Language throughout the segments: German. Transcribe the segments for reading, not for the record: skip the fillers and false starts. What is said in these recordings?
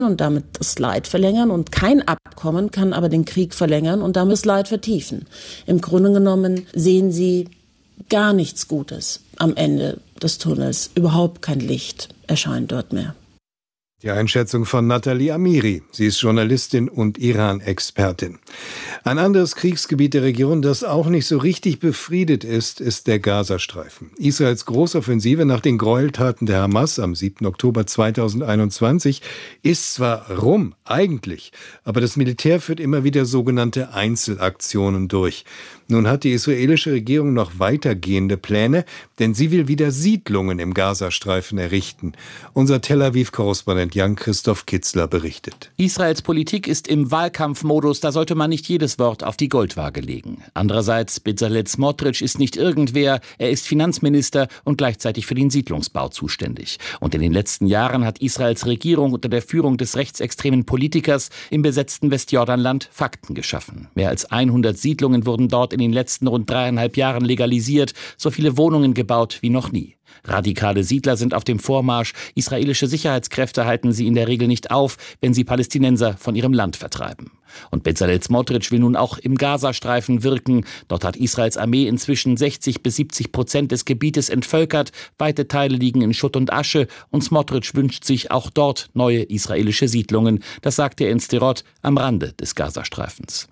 und damit das Leid verlängern. Und kein Abkommen kann aber den Krieg verlängern und damit das Leid vertiefen. Im Grunde genommen sehen sie gar nichts Gutes am Ende des Tunnels. Überhaupt kein Licht erscheint dort mehr. Die Einschätzung von Nathalie Amiri. Sie ist Journalistin und Iran-Expertin. Ein anderes Kriegsgebiet der Region, das auch nicht so richtig befriedet ist der Gazastreifen. Israels Großoffensive nach den Gräueltaten der Hamas am 7. Oktober 2021 ist zwar rum, eigentlich, aber das Militär führt immer wieder sogenannte Einzelaktionen durch. Nun hat die israelische Regierung noch weitergehende Pläne, denn sie will wieder Siedlungen im Gazastreifen errichten. Unser Tel Aviv-Korrespondent Jan-Christoph Kitzler berichtet. Israels Politik ist im Wahlkampfmodus, da sollte man nicht jedes Wort auf die Goldwaage legen. Andererseits, Bezalel Smotrich ist nicht irgendwer, er ist Finanzminister und gleichzeitig für den Siedlungsbau zuständig. Und in den letzten Jahren hat Israels Regierung unter der Führung des rechtsextremen Politikers im besetzten Westjordanland Fakten geschaffen. Mehr als 100 Siedlungen wurden dort in den letzten rund 3,5 Jahren legalisiert, so viele Wohnungen gebaut wie noch nie. Radikale Siedler sind auf dem Vormarsch, israelische Sicherheitskräfte halten sie in der Regel nicht auf, wenn sie Palästinenser von ihrem Land vertreiben. Und Bezalel Smotrich will nun auch im Gazastreifen wirken. Dort hat Israels Armee inzwischen 60-70% des Gebietes entvölkert. Weite Teile liegen in Schutt und Asche. Und Smotrich wünscht sich auch dort neue israelische Siedlungen. Das sagte er in Sderot am Rande des Gazastreifens.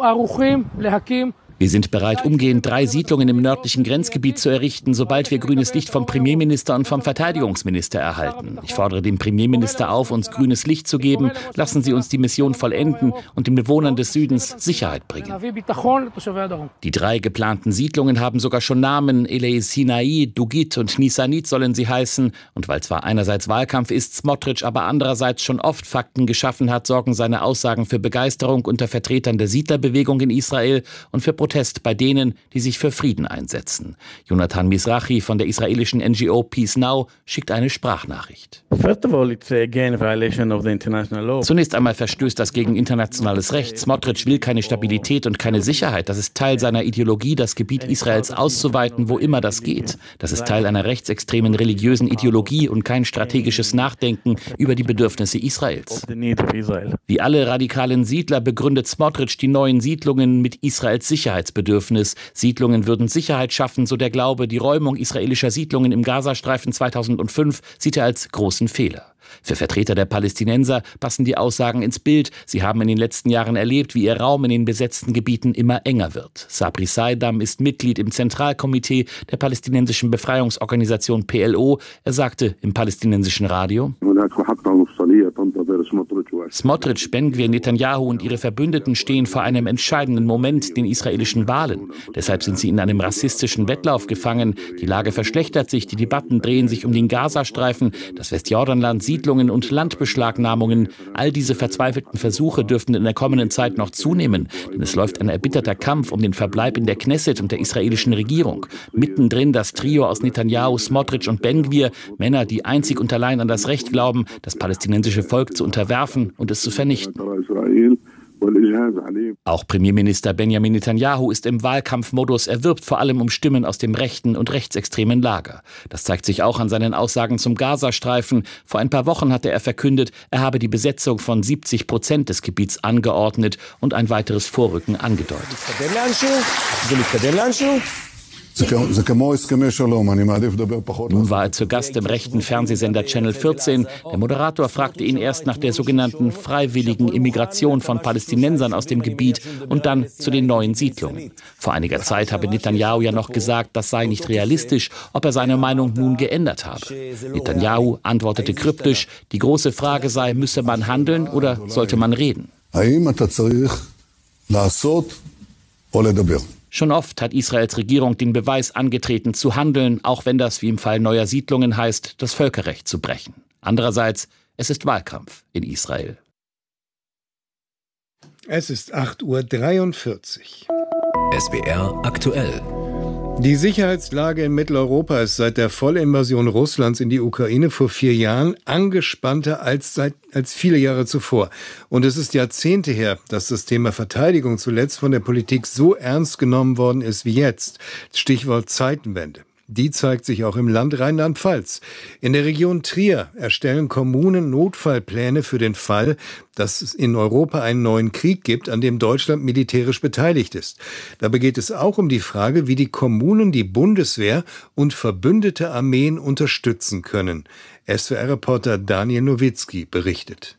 Wir sind bereit, umgehend 3 Siedlungen im nördlichen Grenzgebiet zu errichten, sobald wir grünes Licht vom Premierminister und vom Verteidigungsminister erhalten. Ich fordere den Premierminister auf, uns grünes Licht zu geben. Lassen Sie uns die Mission vollenden und den Bewohnern des Südens Sicherheit bringen. Die 3 geplanten Siedlungen haben sogar schon Namen. Elei Sinai, Dugit und Nisanit sollen sie heißen. Und weil zwar einerseits Wahlkampf ist, Smotrich aber andererseits schon oft Fakten geschaffen hat, sorgen seine Aussagen für Begeisterung unter Vertretern der Siedlerbewegung in Israel und für Protest bei denen, die sich für Frieden einsetzen. Jonathan Mizrahi von der israelischen NGO Peace Now schickt eine Sprachnachricht. Zunächst einmal verstößt das gegen internationales Recht. Smotrich will keine Stabilität und keine Sicherheit. Das ist Teil seiner Ideologie, das Gebiet Israels auszuweiten, wo immer das geht. Das ist Teil einer rechtsextremen religiösen Ideologie und kein strategisches Nachdenken über die Bedürfnisse Israels. Wie alle radikalen Siedler begründet Smotrich die neuen Siedlungen mit Israels Sicherheitsbedürfnis. Siedlungen würden Sicherheit schaffen, so der Glaube. Die Räumung israelischer Siedlungen im Gazastreifen 2005 sieht er als großen Fehler. Für Vertreter der Palästinenser passen die Aussagen ins Bild. Sie haben in den letzten Jahren erlebt, wie ihr Raum in den besetzten Gebieten immer enger wird. Sabri Saidam ist Mitglied im Zentralkomitee der palästinensischen Befreiungsorganisation PLO. Er sagte im palästinensischen Radio: Smotrich, Ben-Gvir, Netanyahu und ihre Verbündeten stehen vor einem entscheidenden Moment, den israelischen Wahlen. Deshalb sind sie in einem rassistischen Wettlauf gefangen. Die Lage verschlechtert sich, die Debatten drehen sich um den Gazastreifen, das Westjordanland, Siedlungen und Landbeschlagnahmungen. All diese verzweifelten Versuche dürften in der kommenden Zeit noch zunehmen, denn es läuft ein erbitterter Kampf um den Verbleib in der Knesset und der israelischen Regierung. Mittendrin das Trio aus Netanyahu, Smotrich und Ben-Gvir, Männer, die einzig und allein an das Recht glauben, das palästinensische Volk zu unterwerfen und es zu vernichten. Auch Premierminister Benjamin Netanyahu ist im Wahlkampfmodus. Er wirbt vor allem um Stimmen aus dem rechten und rechtsextremen Lager. Das zeigt sich auch an seinen Aussagen zum Gazastreifen. Vor ein paar Wochen hatte er verkündet, er habe die Besetzung von 70% des Gebiets angeordnet und ein weiteres Vorrücken angedeutet. Nun war er zu Gast im rechten Fernsehsender Channel 14. Der Moderator fragte ihn erst nach der sogenannten freiwilligen Immigration von Palästinensern aus dem Gebiet und dann zu den neuen Siedlungen. Vor einiger Zeit habe Netanyahu ja noch gesagt, das sei nicht realistisch, ob er seine Meinung nun geändert habe. Netanyahu antwortete kryptisch, die große Frage sei, müsse man handeln oder sollte man reden? Schon oft hat Israels Regierung den Beweis angetreten, zu handeln, auch wenn das, wie im Fall neuer Siedlungen heißt, das Völkerrecht zu brechen. Andererseits, es ist Wahlkampf in Israel. Es ist 8:43 Uhr. SWR aktuell. Die Sicherheitslage in Mitteleuropa ist seit der Vollinvasion Russlands in die Ukraine vor 4 Jahren angespannter als viele Jahre zuvor. Und es ist Jahrzehnte her, dass das Thema Verteidigung zuletzt von der Politik so ernst genommen worden ist wie jetzt. Stichwort Zeitenwende. Die zeigt sich auch im Land Rheinland-Pfalz. In der Region Trier erstellen Kommunen Notfallpläne für den Fall, dass es in Europa einen neuen Krieg gibt, an dem Deutschland militärisch beteiligt ist. Dabei geht es auch um die Frage, wie die Kommunen die Bundeswehr und verbündete Armeen unterstützen können. SWR-Reporter Daniel Nowitzki berichtet.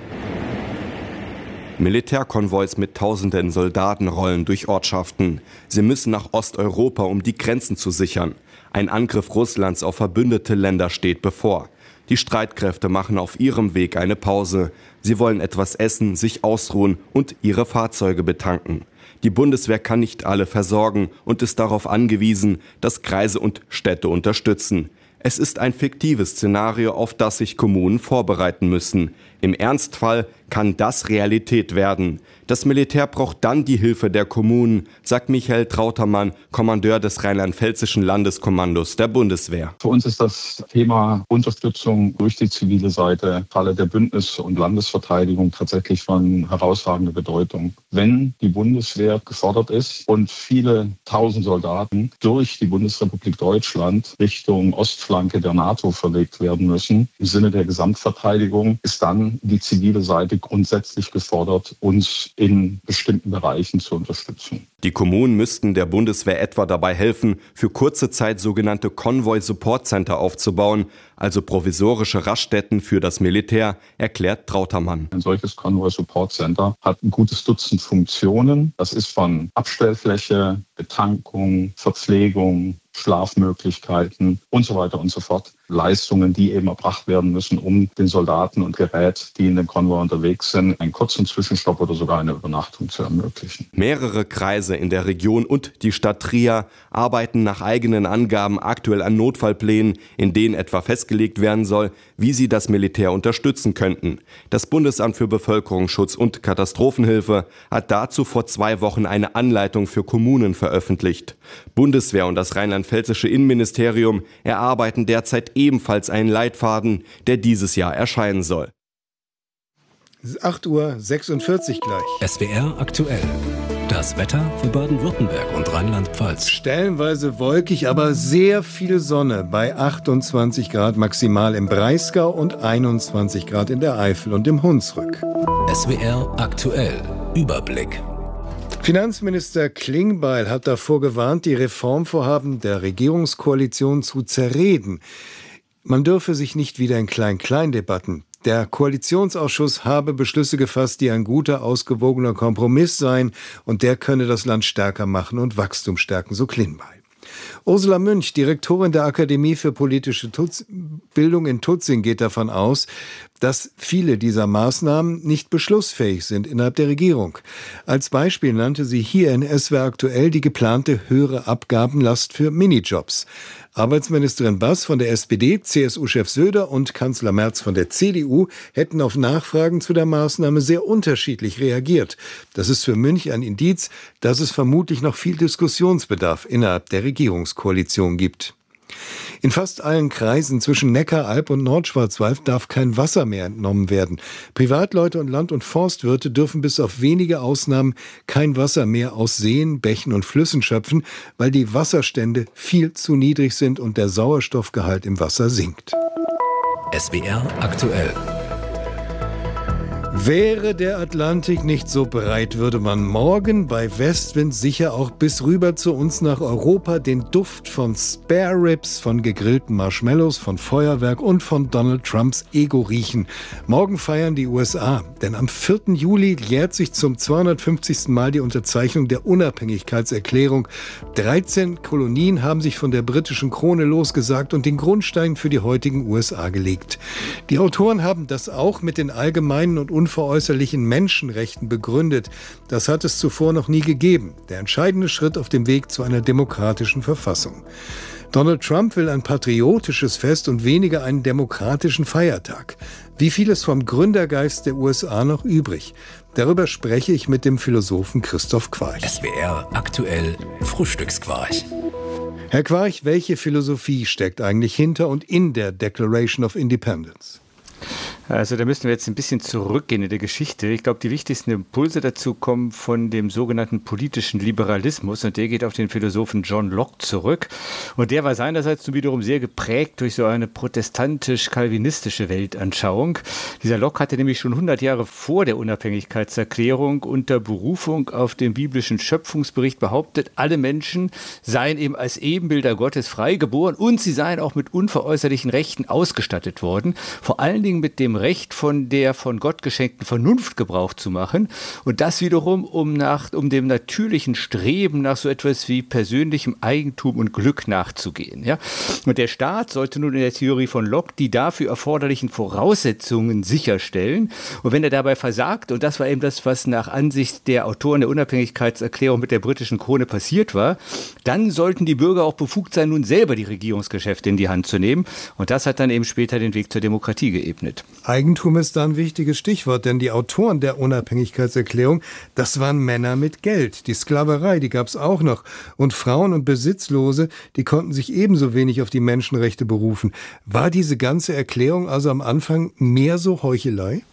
Militärkonvois mit tausenden Soldaten rollen durch Ortschaften. Sie müssen nach Osteuropa, um die Grenzen zu sichern. Ein Angriff Russlands auf verbündete Länder steht bevor. Die Streitkräfte machen auf ihrem Weg eine Pause. Sie wollen etwas essen, sich ausruhen und ihre Fahrzeuge betanken. Die Bundeswehr kann nicht alle versorgen und ist darauf angewiesen, dass Kreise und Städte unterstützen. Es ist ein fiktives Szenario, auf das sich Kommunen vorbereiten müssen. Im Ernstfall kann das Realität werden. Das Militär braucht dann die Hilfe der Kommunen, sagt Michael Trautermann, Kommandeur des Rheinland-Pfälzischen Landeskommandos der Bundeswehr. Für uns ist das Thema Unterstützung durch die zivile Seite im Falle der Bündnis- und Landesverteidigung tatsächlich von herausragender Bedeutung. Wenn die Bundeswehr gefordert ist und viele tausend Soldaten durch die Bundesrepublik Deutschland Richtung Ostflanke der NATO verlegt werden müssen, im Sinne der Gesamtverteidigung, ist dann die zivile Seite grundsätzlich gefordert, uns in bestimmten Bereichen zu unterstützen. Die Kommunen müssten der Bundeswehr etwa dabei helfen, für kurze Zeit sogenannte Konvoi-Support-Center aufzubauen, also provisorische Raststätten für das Militär, erklärt Trautermann. Ein solches Konvoi-Support-Center hat ein gutes Dutzend Funktionen. Das ist von Abstellfläche, Betankung, Verpflegung, Schlafmöglichkeiten und so weiter und so fort. Leistungen, die eben erbracht werden müssen, um den Soldaten und Gerät, die in dem Konvoi unterwegs sind, einen kurzen Zwischenstopp oder sogar eine Übernachtung zu ermöglichen. Mehrere Kreise in der Region und die Stadt Trier arbeiten nach eigenen Angaben aktuell an Notfallplänen, in denen etwa festgelegt werden soll, wie sie das Militär unterstützen könnten. Das Bundesamt für Bevölkerungsschutz und Katastrophenhilfe hat dazu vor 2 Wochen eine Anleitung für Kommunen veröffentlicht. Bundeswehr und das Rheinland-Pfälzische Innenministerium erarbeiten derzeit ebenfalls einen Leitfaden, der dieses Jahr erscheinen soll. 8:46 Uhr gleich. SWR aktuell. Das Wetter für Baden-Württemberg und Rheinland-Pfalz. Stellenweise wolkig, aber sehr viel Sonne bei 28 Grad maximal im Breisgau und 21 Grad in der Eifel und im Hunsrück. SWR aktuell. Überblick. Finanzminister Klingbeil hat davor gewarnt, die Reformvorhaben der Regierungskoalition zu zerreden. Man dürfe sich nicht wieder in Klein-Klein-Debatten. Der Koalitionsausschuss habe Beschlüsse gefasst, die ein guter, ausgewogener Kompromiss seien, und der könne das Land stärker machen und Wachstum stärken, so Klingbeil. Ursula Münch, Direktorin der Akademie für politische Bildung in Tutzing, geht davon aus, dass viele dieser Maßnahmen nicht beschlussfähig sind innerhalb der Regierung. Als Beispiel nannte sie hier in SWR aktuell die geplante höhere Abgabenlast für Minijobs. Arbeitsministerin Bass von der SPD, CSU-Chef Söder und Kanzler Merz von der CDU hätten auf Nachfragen zu der Maßnahme sehr unterschiedlich reagiert. Das ist für Münch ein Indiz, dass es vermutlich noch viel Diskussionsbedarf innerhalb der Regierungskoalition gibt. In fast allen Kreisen zwischen Neckar, Alb und Nordschwarzwald darf kein Wasser mehr entnommen werden. Privatleute und Land- und Forstwirte dürfen bis auf wenige Ausnahmen kein Wasser mehr aus Seen, Bächen und Flüssen schöpfen, weil die Wasserstände viel zu niedrig sind und der Sauerstoffgehalt im Wasser sinkt. SWR aktuell. Wäre der Atlantik nicht so breit, würde man morgen bei Westwind sicher auch bis rüber zu uns nach Europa den Duft von Spare Ribs, von gegrillten Marshmallows, von Feuerwerk und von Donald Trumps Ego riechen. Morgen feiern die USA, denn am 4. Juli jährt sich zum 250. Mal die Unterzeichnung der Unabhängigkeitserklärung. 13 Kolonien haben sich von der britischen Krone losgesagt und den Grundstein für die heutigen USA gelegt. Die Autoren haben das auch mit den allgemeinen und unveräußerlichen Menschenrechten begründet. Das hat es zuvor noch nie gegeben. Der entscheidende Schritt auf dem Weg zu einer demokratischen Verfassung. Donald Trump will ein patriotisches Fest und weniger einen demokratischen Feiertag. Wie viel ist vom Gründergeist der USA noch übrig? Darüber spreche ich mit dem Philosophen Christoph Quarch. SWR aktuell Frühstücksquarch. Herr Quarch, welche Philosophie steckt eigentlich hinter und in der Declaration of Independence? Also da müssen wir jetzt ein bisschen zurückgehen in der Geschichte. Ich glaube, die wichtigsten Impulse dazu kommen von dem sogenannten politischen Liberalismus und der geht auf den Philosophen John Locke zurück. Und der war seinerseits wiederum sehr geprägt durch so eine protestantisch-kalvinistische Weltanschauung. Dieser Locke hatte nämlich schon 100 Jahre vor der Unabhängigkeitserklärung unter Berufung auf den biblischen Schöpfungsbericht behauptet, alle Menschen seien eben als Ebenbilder Gottes frei geboren und sie seien auch mit unveräußerlichen Rechten ausgestattet worden. Vor allen Dingen mit dem Recht von der von Gott geschenkten Vernunft Gebrauch zu machen und das wiederum um dem natürlichen Streben nach so etwas wie persönlichem Eigentum und Glück nachzugehen. Ja? Und der Staat sollte nun in der Theorie von Locke die dafür erforderlichen Voraussetzungen sicherstellen und wenn er dabei versagt, und das war eben das, was nach Ansicht der Autoren der Unabhängigkeitserklärung mit der britischen Krone passiert war, dann sollten die Bürger auch befugt sein, nun selber die Regierungsgeschäfte in die Hand zu nehmen und das hat dann eben später den Weg zur Demokratie geebnet. Eigentum ist da ein wichtiges Stichwort, denn die Autoren der Unabhängigkeitserklärung, das waren Männer mit Geld. Die Sklaverei, die gab es auch noch. Und Frauen und Besitzlose, die konnten sich ebenso wenig auf die Menschenrechte berufen. War diese ganze Erklärung also am Anfang mehr so Heuchelei?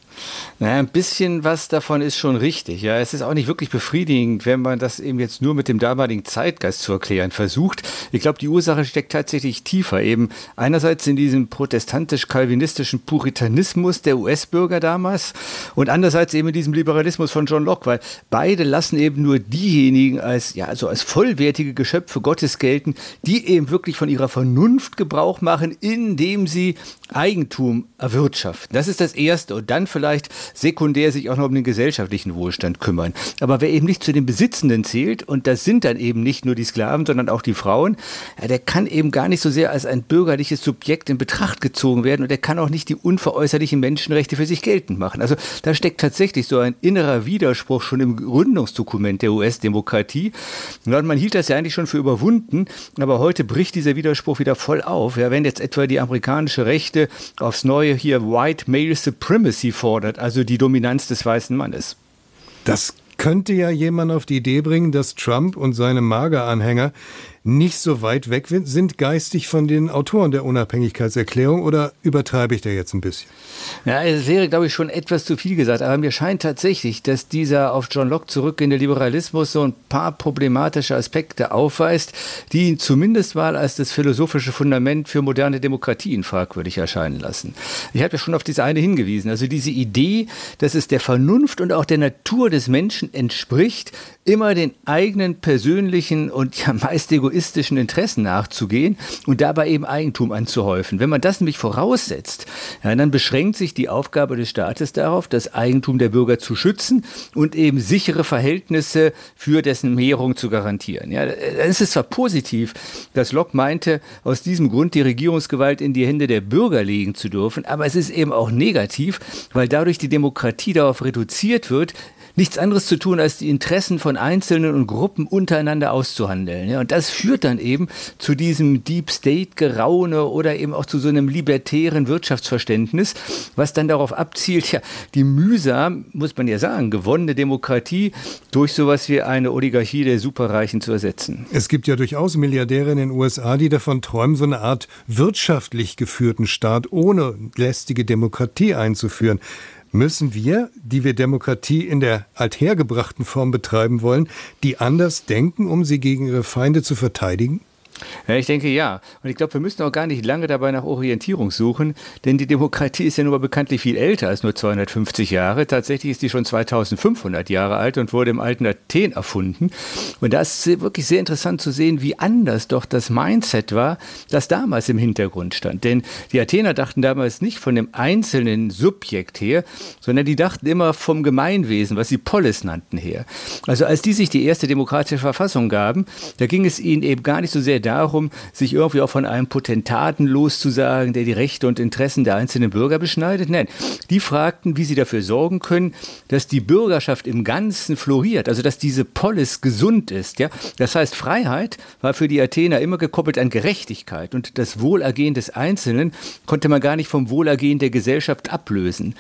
Naja, ein bisschen was davon ist schon richtig. Ja, es ist auch nicht wirklich befriedigend, wenn man das eben jetzt nur mit dem damaligen Zeitgeist zu erklären versucht. Ich glaube, die Ursache steckt tatsächlich tiefer. Eben einerseits in diesem protestantisch-kalvinistischen Puritanismus der US-Bürger damals und andererseits eben in diesem Liberalismus von John Locke, weil beide lassen eben nur diejenigen als vollwertige Geschöpfe Gottes gelten, die eben wirklich von ihrer Vernunft Gebrauch machen, indem sie Eigentum erwirtschaften. Das ist das Erste. Und dann vielleicht sekundär sich auch noch um den gesellschaftlichen Wohlstand kümmern. Aber wer eben nicht zu den Besitzenden zählt, und das sind dann eben nicht nur die Sklaven, sondern auch die Frauen, der kann eben gar nicht so sehr als ein bürgerliches Subjekt in Betracht gezogen werden und der kann auch nicht die unveräußerlichen Menschenrechte für sich geltend machen. Also da steckt tatsächlich so ein innerer Widerspruch schon im Gründungsdokument der US-Demokratie. Und man hielt das ja eigentlich schon für überwunden, aber heute bricht dieser Widerspruch wieder voll auf. Ja, wenn jetzt etwa die amerikanische Rechte aufs Neue hier White Male Supremacy fordert, also die Dominanz des weißen Mannes. Das könnte ja jemand auf die Idee bringen, dass Trump und seine MAGA-Anhänger nicht so weit weg sind geistig von den Autoren der Unabhängigkeitserklärung, oder übertreibe ich da jetzt ein bisschen? Ja, es wäre, glaube ich, schon etwas zu viel gesagt, aber mir scheint tatsächlich, dass dieser auf John Locke zurückgehende Liberalismus so ein paar problematische Aspekte aufweist, die ihn zumindest mal als das philosophische Fundament für moderne Demokratien fragwürdig erscheinen lassen. Ich habe ja schon auf diese eine hingewiesen, also diese Idee, dass es der Vernunft und auch der Natur des Menschen entspricht, immer den eigenen persönlichen und ja meist egoistischen Interessen nachzugehen und dabei eben Eigentum anzuhäufen. Wenn man das nämlich voraussetzt, ja, dann beschränkt sich die Aufgabe des Staates darauf, das Eigentum der Bürger zu schützen und eben sichere Verhältnisse für dessen Mehrung zu garantieren. Ja, es ist zwar positiv, dass Locke meinte, aus diesem Grund die Regierungsgewalt in die Hände der Bürger legen zu dürfen, aber es ist eben auch negativ, weil dadurch die Demokratie darauf reduziert wird, nichts anderes zu tun, als die Interessen von Einzelnen und Gruppen untereinander auszuhandeln. Ja, und das führt dann eben zu diesem Deep State-Geraune oder eben auch zu so einem libertären Wirtschaftsverständnis, was dann darauf abzielt, ja, die mühsam, muss man ja sagen, gewonnene Demokratie durch sowas wie eine Oligarchie der Superreichen zu ersetzen. Es gibt ja durchaus Milliardäre in den USA, die davon träumen, so eine Art wirtschaftlich geführten Staat ohne lästige Demokratie einzuführen. Müssen wir, die wir Demokratie in der althergebrachten Form betreiben wollen, die anders denken, um sie gegen ihre Feinde zu verteidigen? Ja, ich denke ja. Und ich glaube, wir müssen auch gar nicht lange dabei nach Orientierung suchen, denn die Demokratie ist ja nun mal bekanntlich viel älter als nur 250 Jahre. Tatsächlich ist die schon 2500 Jahre alt und wurde im alten Athen erfunden. Und da ist wirklich sehr interessant zu sehen, wie anders doch das Mindset war, das damals im Hintergrund stand. Denn die Athener dachten damals nicht von dem einzelnen Subjekt her, sondern die dachten immer vom Gemeinwesen, was sie Polis nannten, her. Also als die sich die erste demokratische Verfassung gaben, da ging es ihnen eben gar nicht so sehr darum, sich irgendwie auch von einem Potentaten loszusagen, der die Rechte und Interessen der einzelnen Bürger beschneidet. Nein, die fragten, wie sie dafür sorgen können, dass die Bürgerschaft im Ganzen floriert, also dass diese Polis gesund ist. Ja? Das heißt, Freiheit war für die Athener immer gekoppelt an Gerechtigkeit und das Wohlergehen des Einzelnen konnte man gar nicht vom Wohlergehen der Gesellschaft ablösen.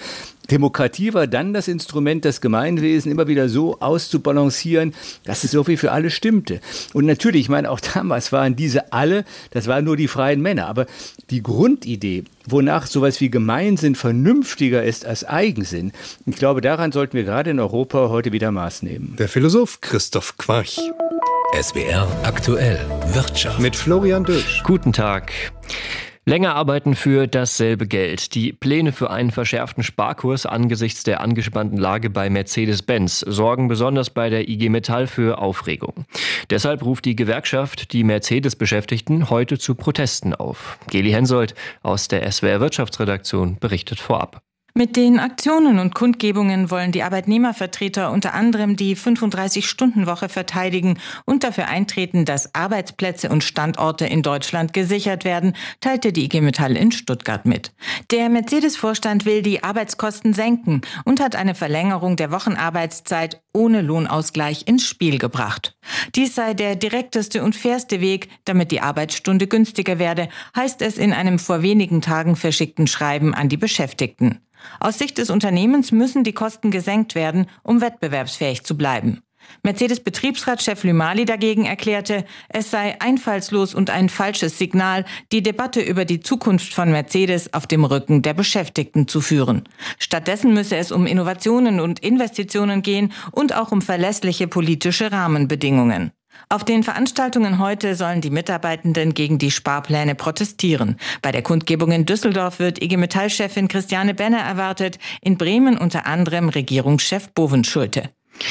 Demokratie war dann das Instrument, das Gemeinwesen immer wieder so auszubalancieren, dass es so wie für alle stimmte. Und natürlich, ich meine, auch damals waren diese alle, das waren nur die freien Männer. Aber die Grundidee, wonach sowas wie Gemeinsinn vernünftiger ist als Eigensinn, ich glaube, daran sollten wir gerade in Europa heute wieder Maß nehmen. Der Philosoph Christoph Quarch. SWR aktuell Wirtschaft. Mit Florian Dösch. Guten Tag. Länger arbeiten für dasselbe Geld. Die Pläne für einen verschärften Sparkurs angesichts der angespannten Lage bei Mercedes-Benz sorgen besonders bei der IG Metall für Aufregung. Deshalb ruft die Gewerkschaft die Mercedes-Beschäftigten heute zu Protesten auf. Geli Hensoldt aus der SWR Wirtschaftsredaktion berichtet vorab. Mit den Aktionen und Kundgebungen wollen die Arbeitnehmervertreter unter anderem die 35-Stunden-Woche verteidigen und dafür eintreten, dass Arbeitsplätze und Standorte in Deutschland gesichert werden, teilte die IG Metall in Stuttgart mit. Der Mercedes-Vorstand will die Arbeitskosten senken und hat eine Verlängerung der Wochenarbeitszeit ohne Lohnausgleich ins Spiel gebracht. Dies sei der direkteste und fairste Weg, damit die Arbeitsstunde günstiger werde, heißt es in einem vor wenigen Tagen verschickten Schreiben an die Beschäftigten. Aus Sicht des Unternehmens müssen die Kosten gesenkt werden, um wettbewerbsfähig zu bleiben. Mercedes-Betriebsratschef Lümali dagegen erklärte, es sei einfallslos und ein falsches Signal, die Debatte über die Zukunft von Mercedes auf dem Rücken der Beschäftigten zu führen. Stattdessen müsse es um Innovationen und Investitionen gehen und auch um verlässliche politische Rahmenbedingungen. Auf den Veranstaltungen heute sollen die Mitarbeitenden gegen die Sparpläne protestieren. Bei der Kundgebung in Düsseldorf wird IG Metall-Chefin Christiane Benner erwartet, in Bremen unter anderem Regierungschef Bovenschulte.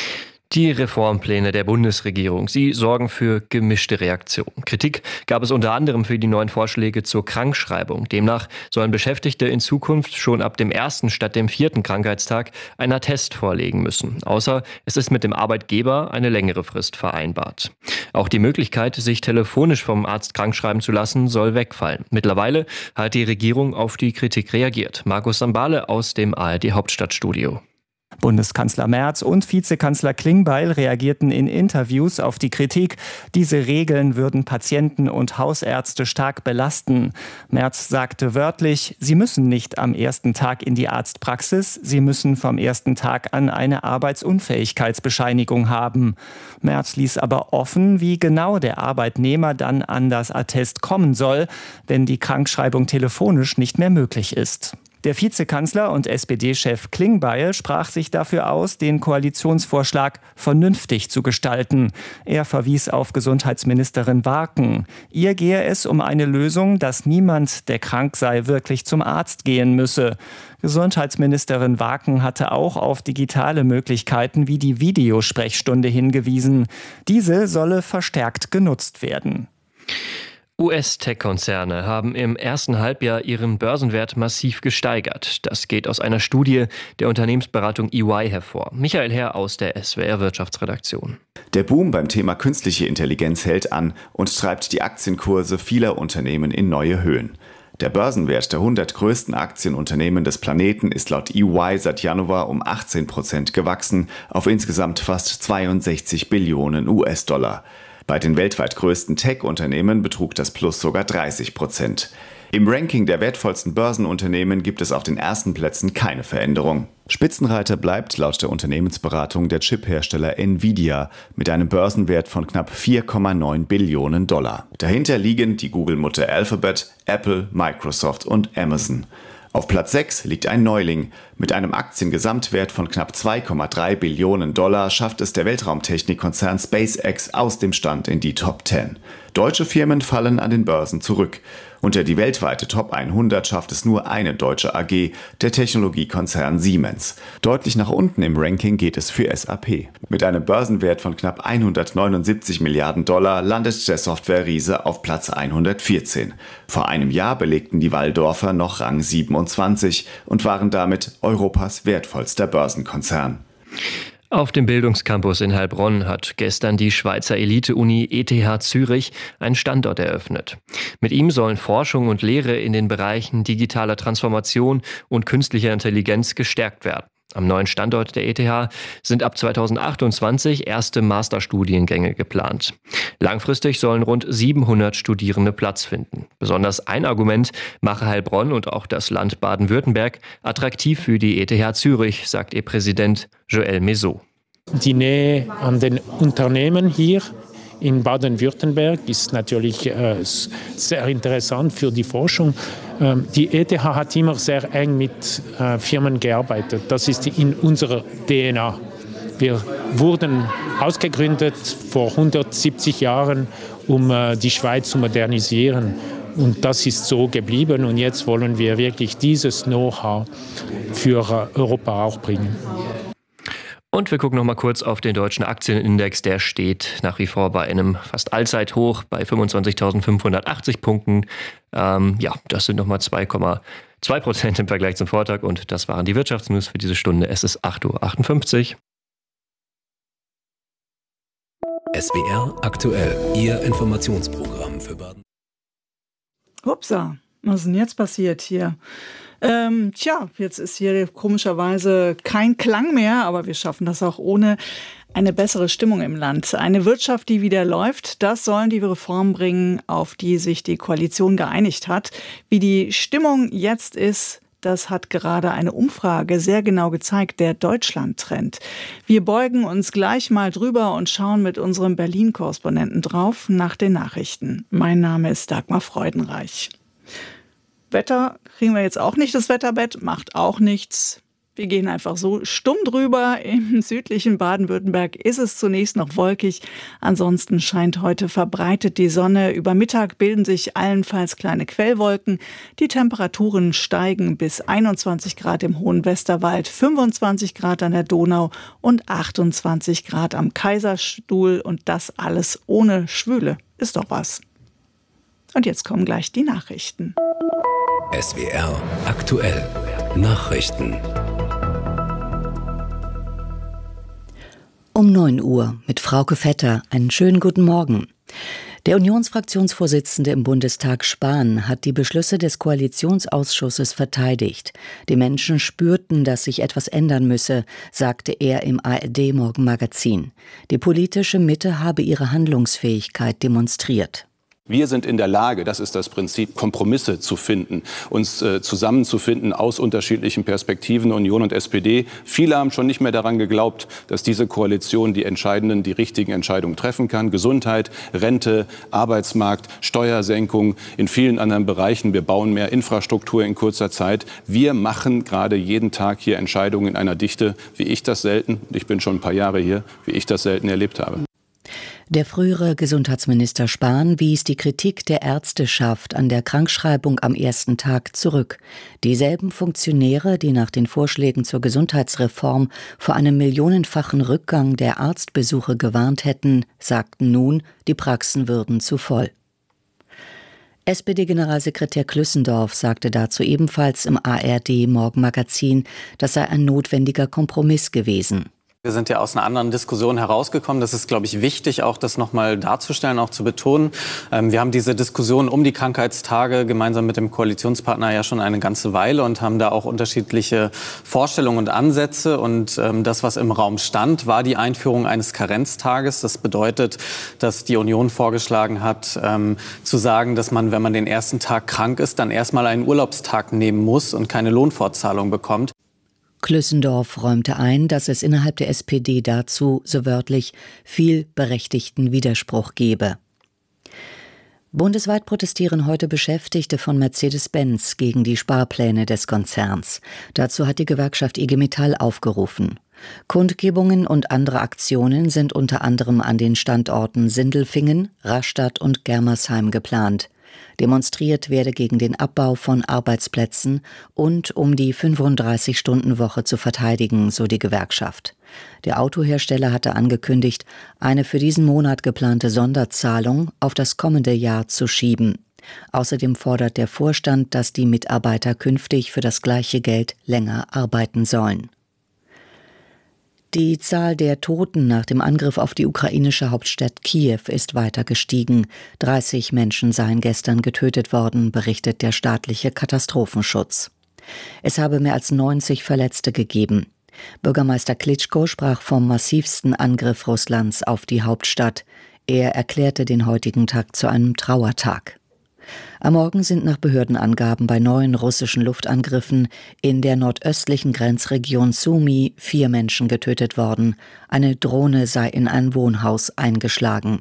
Die Reformpläne der Bundesregierung, sie sorgen für gemischte Reaktionen. Kritik gab es unter anderem für die neuen Vorschläge zur Krankschreibung. Demnach sollen Beschäftigte in Zukunft schon ab dem 1. statt dem 4. Krankheitstag einen Attest vorlegen müssen. Außer es ist mit dem Arbeitgeber eine längere Frist vereinbart. Auch die Möglichkeit, sich telefonisch vom Arzt krankschreiben zu lassen, soll wegfallen. Mittlerweile hat die Regierung auf die Kritik reagiert. Markus Sambale aus dem ARD-Hauptstadtstudio. Bundeskanzler Merz und Vizekanzler Klingbeil reagierten in Interviews auf die Kritik, diese Regeln würden Patienten und Hausärzte stark belasten. Merz sagte wörtlich, sie müssen nicht am ersten Tag in die Arztpraxis, sie müssen vom ersten Tag an eine Arbeitsunfähigkeitsbescheinigung haben. Merz ließ aber offen, wie genau der Arbeitnehmer dann an das Attest kommen soll, wenn die Krankschreibung telefonisch nicht mehr möglich ist. Der Vizekanzler und SPD-Chef Klingbeil sprach sich dafür aus, den Koalitionsvorschlag vernünftig zu gestalten. Er verwies auf Gesundheitsministerin Warken. Ihr gehe es um eine Lösung, dass niemand, der krank sei, wirklich zum Arzt gehen müsse. Gesundheitsministerin Warken hatte auch auf digitale Möglichkeiten wie die Videosprechstunde hingewiesen. Diese solle verstärkt genutzt werden. US-Tech-Konzerne haben im ersten Halbjahr ihren Börsenwert massiv gesteigert. Das geht aus einer Studie der Unternehmensberatung EY hervor. Michael Herr aus der SWR Wirtschaftsredaktion. Der Boom beim Thema künstliche Intelligenz hält an und treibt die Aktienkurse vieler Unternehmen in neue Höhen. Der Börsenwert der 100 größten Aktienunternehmen des Planeten ist laut EY seit Januar um 18% gewachsen auf insgesamt fast 62 Billionen US-Dollar. Bei den weltweit größten Tech-Unternehmen betrug das Plus sogar 30%. Im Ranking der wertvollsten Börsenunternehmen gibt es auf den ersten Plätzen keine Veränderung. Spitzenreiter bleibt laut der Unternehmensberatung der Chiphersteller Nvidia mit einem Börsenwert von knapp 4,9 Billionen Dollar. Dahinter liegen die Google-Mutter Alphabet, Apple, Microsoft und Amazon. Auf Platz 6 liegt ein Neuling. Mit einem Aktiengesamtwert von knapp 2,3 Billionen Dollar schafft es der Weltraumtechnikkonzern SpaceX aus dem Stand in die Top 10. Deutsche Firmen fallen an den Börsen zurück. Unter die weltweite Top 100 schafft es nur eine deutsche AG, der Technologiekonzern Siemens. Deutlich nach unten im Ranking geht es für SAP. Mit einem Börsenwert von knapp 179 Milliarden Dollar landet der Software-Riese auf Platz 114. Vor einem Jahr belegten die Walldorfer noch Rang 27 und waren damit Europas wertvollster Börsenkonzern. Auf dem Bildungscampus in Heilbronn hat gestern die Schweizer Elite-Uni ETH Zürich einen Standort eröffnet. Mit ihm sollen Forschung und Lehre in den Bereichen digitaler Transformation und künstlicher Intelligenz gestärkt werden. Am neuen Standort der ETH sind ab 2028 erste Masterstudiengänge geplant. Langfristig sollen rund 700 Studierende Platz finden. Besonders ein Argument mache Heilbronn und auch das Land Baden-Württemberg attraktiv für die ETH Zürich, sagt ihr Präsident Joël Mézot. Die Nähe an den Unternehmen hier in Baden-Württemberg ist natürlich sehr interessant für die Forschung. Die ETH hat immer sehr eng mit Firmen gearbeitet. Das ist in unserer DNA. Wir wurden ausgegründet vor 170 Jahren, um die Schweiz zu modernisieren. Und das ist so geblieben. Und jetzt wollen wir wirklich dieses Know-how für Europa auch bringen. Und wir gucken noch mal kurz auf den deutschen Aktienindex. Der steht nach wie vor bei einem fast Allzeithoch bei 25.580 Punkten. Das sind noch mal 2,2% im Vergleich zum Vortag. Und das waren die Wirtschaftsnews für diese Stunde. Es ist 8.58 Uhr. SWR aktuell, Ihr Informationsprogramm für Baden. Hupsa, was ist denn jetzt passiert hier? Jetzt ist hier komischerweise kein Klang mehr, aber wir schaffen das auch ohne eine bessere Stimmung im Land. Eine Wirtschaft, die wieder läuft, das sollen die Reformen bringen, auf die sich die Koalition geeinigt hat. Wie die Stimmung jetzt ist, das hat gerade eine Umfrage sehr genau gezeigt, der Deutschland-Trend. Wir beugen uns gleich mal drüber und schauen mit unserem Berlin-Korrespondenten drauf nach den Nachrichten. Mein Name ist Dagmar Freudenreich. Wetter kriegen wir jetzt auch nicht, das Wetterbett macht auch nichts. Wir gehen einfach so stumm drüber. Im südlichen Baden-Württemberg ist es zunächst noch wolkig. Ansonsten scheint heute verbreitet die Sonne. Über Mittag bilden sich allenfalls kleine Quellwolken. Die Temperaturen steigen bis 21 Grad im Hohen Westerwald, 25 Grad an der Donau und 28 Grad am Kaiserstuhl. Und das alles ohne Schwüle. Ist doch was. Und jetzt kommen gleich die Nachrichten. SWR aktuell. Nachrichten. Um 9 Uhr mit Frauke Vetter. Einen schönen guten Morgen. Der Unionsfraktionsvorsitzende im Bundestag Spahn hat die Beschlüsse des Koalitionsausschusses verteidigt. Die Menschen spürten, dass sich etwas ändern müsse, sagte er im ARD-Morgenmagazin. Die politische Mitte habe ihre Handlungsfähigkeit demonstriert. Wir sind in der Lage, das ist das Prinzip, Kompromisse zu finden, uns zusammenzufinden aus unterschiedlichen Perspektiven, Union und SPD. Viele haben schon nicht mehr daran geglaubt, dass diese Koalition die richtigen Entscheidungen treffen kann. Gesundheit, Rente, Arbeitsmarkt, Steuersenkung, in vielen anderen Bereichen. Wir bauen mehr Infrastruktur in kurzer Zeit. Wir machen gerade jeden Tag hier Entscheidungen in einer Dichte, wie ich das selten, ich bin schon ein paar Jahre hier, wie ich das selten erlebt habe. Der frühere Gesundheitsminister Spahn wies die Kritik der Ärzteschaft an der Krankschreibung am ersten Tag zurück. Dieselben Funktionäre, die nach den Vorschlägen zur Gesundheitsreform vor einem millionenfachen Rückgang der Arztbesuche gewarnt hätten, sagten nun, die Praxen würden zu voll. SPD-Generalsekretär Klüssendorf sagte dazu ebenfalls im ARD-Morgenmagazin, das sei ein notwendiger Kompromiss gewesen. Wir sind ja aus einer anderen Diskussion herausgekommen. Das ist, glaube ich, wichtig, auch das nochmal darzustellen, auch zu betonen. Wir haben diese Diskussion um die Krankheitstage gemeinsam mit dem Koalitionspartner ja schon eine ganze Weile und haben da auch unterschiedliche Vorstellungen und Ansätze. Und das, was im Raum stand, war die Einführung eines Karenztages. Das bedeutet, dass die Union vorgeschlagen hat, zu sagen, dass man, wenn man den ersten Tag krank ist, dann erstmal einen Urlaubstag nehmen muss und keine Lohnfortzahlung bekommt. Klüssendorf räumte ein, dass es innerhalb der SPD dazu, so wörtlich, viel berechtigten Widerspruch gebe. Bundesweit protestieren heute Beschäftigte von Mercedes-Benz gegen die Sparpläne des Konzerns. Dazu hat die Gewerkschaft IG Metall aufgerufen. Kundgebungen und andere Aktionen sind unter anderem an den Standorten Sindelfingen, Rastatt und Germersheim geplant. Demonstriert werde gegen den Abbau von Arbeitsplätzen und um die 35-Stunden-Woche zu verteidigen, so die Gewerkschaft. Der Autohersteller hatte angekündigt, eine für diesen Monat geplante Sonderzahlung auf das kommende Jahr zu schieben. Außerdem fordert der Vorstand, dass die Mitarbeiter künftig für das gleiche Geld länger arbeiten sollen. Die Zahl der Toten nach dem Angriff auf die ukrainische Hauptstadt Kiew ist weiter gestiegen. 30 Menschen seien gestern getötet worden, berichtet der staatliche Katastrophenschutz. Es habe mehr als 90 Verletzte gegeben. Bürgermeister Klitschko sprach vom massivsten Angriff Russlands auf die Hauptstadt. Er erklärte den heutigen Tag zu einem Trauertag. Am Morgen sind nach Behördenangaben bei 9 russischen Luftangriffen in der nordöstlichen Grenzregion Sumy 4 Menschen getötet worden. Eine Drohne sei in ein Wohnhaus eingeschlagen.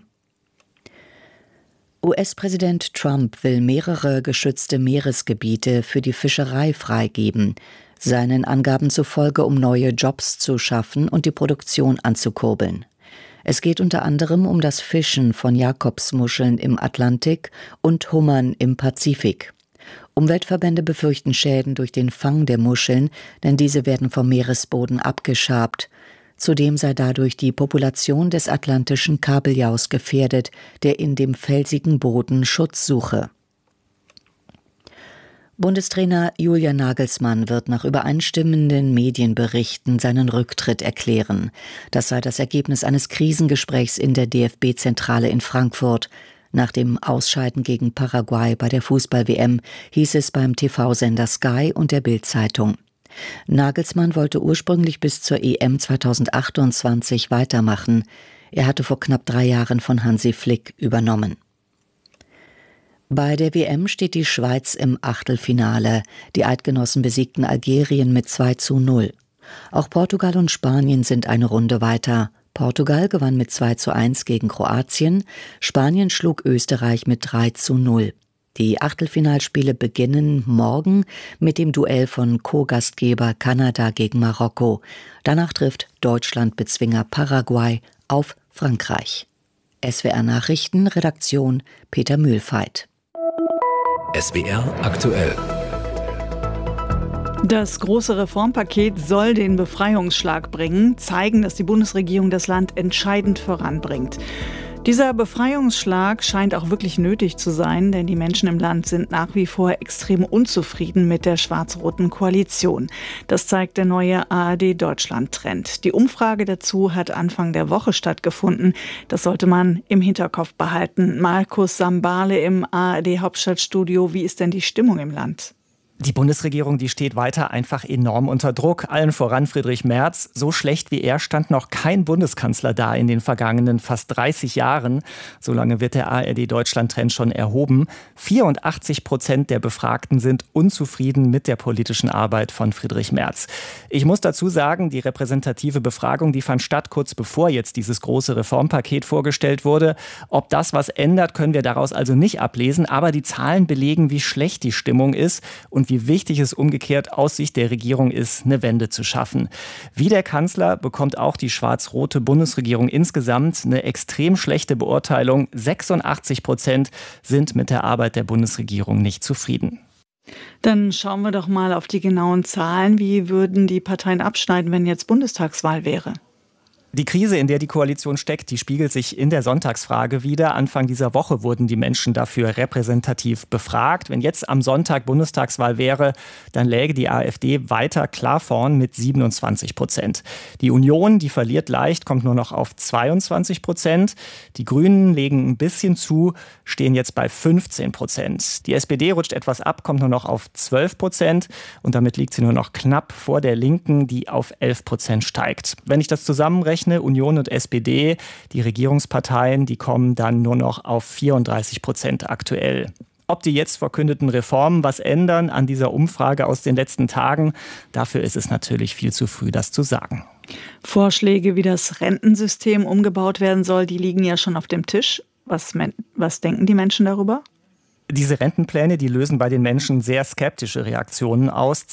US-Präsident Trump will mehrere geschützte Meeresgebiete für die Fischerei freigeben. Seinen Angaben zufolge, um neue Jobs zu schaffen und die Produktion anzukurbeln. Es geht unter anderem um das Fischen von Jakobsmuscheln im Atlantik und Hummern im Pazifik. Umweltverbände befürchten Schäden durch den Fang der Muscheln, denn diese werden vom Meeresboden abgeschabt. Zudem sei dadurch die Population des atlantischen Kabeljaus gefährdet, der in dem felsigen Boden Schutz suche. Bundestrainer Julian Nagelsmann wird nach übereinstimmenden Medienberichten seinen Rücktritt erklären. Das sei das Ergebnis eines Krisengesprächs in der DFB-Zentrale in Frankfurt. Nach dem Ausscheiden gegen Paraguay bei der Fußball-WM hieß es beim TV-Sender Sky und der Bild-Zeitung. Nagelsmann wollte ursprünglich bis zur EM 2028 weitermachen. Er hatte vor knapp 3 Jahren von Hansi Flick übernommen. Bei der WM steht die Schweiz im Achtelfinale. Die Eidgenossen besiegten Algerien mit 2:0. Auch Portugal und Spanien sind eine Runde weiter. Portugal gewann mit 2:1 gegen Kroatien. Spanien schlug Österreich mit 3:0. Die Achtelfinalspiele beginnen morgen mit dem Duell von Co-Gastgeber Kanada gegen Marokko. Danach trifft Deutschland-Bezwinger Paraguay auf Frankreich. SWR Nachrichten, Redaktion Peter Mühlfeit. SWR aktuell. Das große Reformpaket soll den Befreiungsschlag bringen, zeigen, dass die Bundesregierung das Land entscheidend voranbringt. Dieser Befreiungsschlag scheint auch wirklich nötig zu sein, denn die Menschen im Land sind nach wie vor extrem unzufrieden mit der schwarz-roten Koalition. Das zeigt der neue ARD-Deutschland-Trend. Die Umfrage dazu hat Anfang der Woche stattgefunden. Das sollte man im Hinterkopf behalten. Markus Sambale im ARD-Hauptstadtstudio. Wie ist denn die Stimmung im Land? Die Bundesregierung, die steht weiter einfach enorm unter Druck. Allen voran Friedrich Merz. So schlecht wie er stand noch kein Bundeskanzler da in den vergangenen fast 30 Jahren. So lange wird der ARD-Deutschland-Trend schon erhoben. 84% der Befragten sind unzufrieden mit der politischen Arbeit von Friedrich Merz. Ich muss dazu sagen, die repräsentative Befragung, die fand statt kurz bevor jetzt dieses große Reformpaket vorgestellt wurde. Ob das was ändert, können wir daraus also nicht ablesen. Aber die Zahlen belegen, wie schlecht die Stimmung ist und wie wichtig es umgekehrt aus Sicht der Regierung ist, eine Wende zu schaffen. Wie der Kanzler bekommt auch die schwarz-rote Bundesregierung insgesamt eine extrem schlechte Beurteilung. 86% sind mit der Arbeit der Bundesregierung nicht zufrieden. Dann schauen wir doch mal auf die genauen Zahlen. Wie würden die Parteien abschneiden, wenn jetzt Bundestagswahl wäre? Die Krise, in der die Koalition steckt, die spiegelt sich in der Sonntagsfrage wider. Anfang dieser Woche wurden die Menschen dafür repräsentativ befragt. Wenn jetzt am Sonntag Bundestagswahl wäre, dann läge die AfD weiter klar vorn mit 27%. Die Union, die verliert leicht, kommt nur noch auf 22%. Die Grünen legen ein bisschen zu, stehen jetzt bei 15%. Die SPD rutscht etwas ab, kommt nur noch auf 12%. Und damit liegt sie nur noch knapp vor der Linken, die auf 11% steigt. Wenn ich das zusammenrechne, Union und SPD, die Regierungsparteien, die kommen dann nur noch auf 34% aktuell. Ob die jetzt verkündeten Reformen was ändern an dieser Umfrage aus den letzten Tagen, dafür ist es natürlich viel zu früh, das zu sagen. Vorschläge, wie das Rentensystem umgebaut werden soll, die liegen ja schon auf dem Tisch. Was denken die Menschen darüber? Diese Rentenpläne, die lösen bei den Menschen sehr skeptische Reaktionen aus.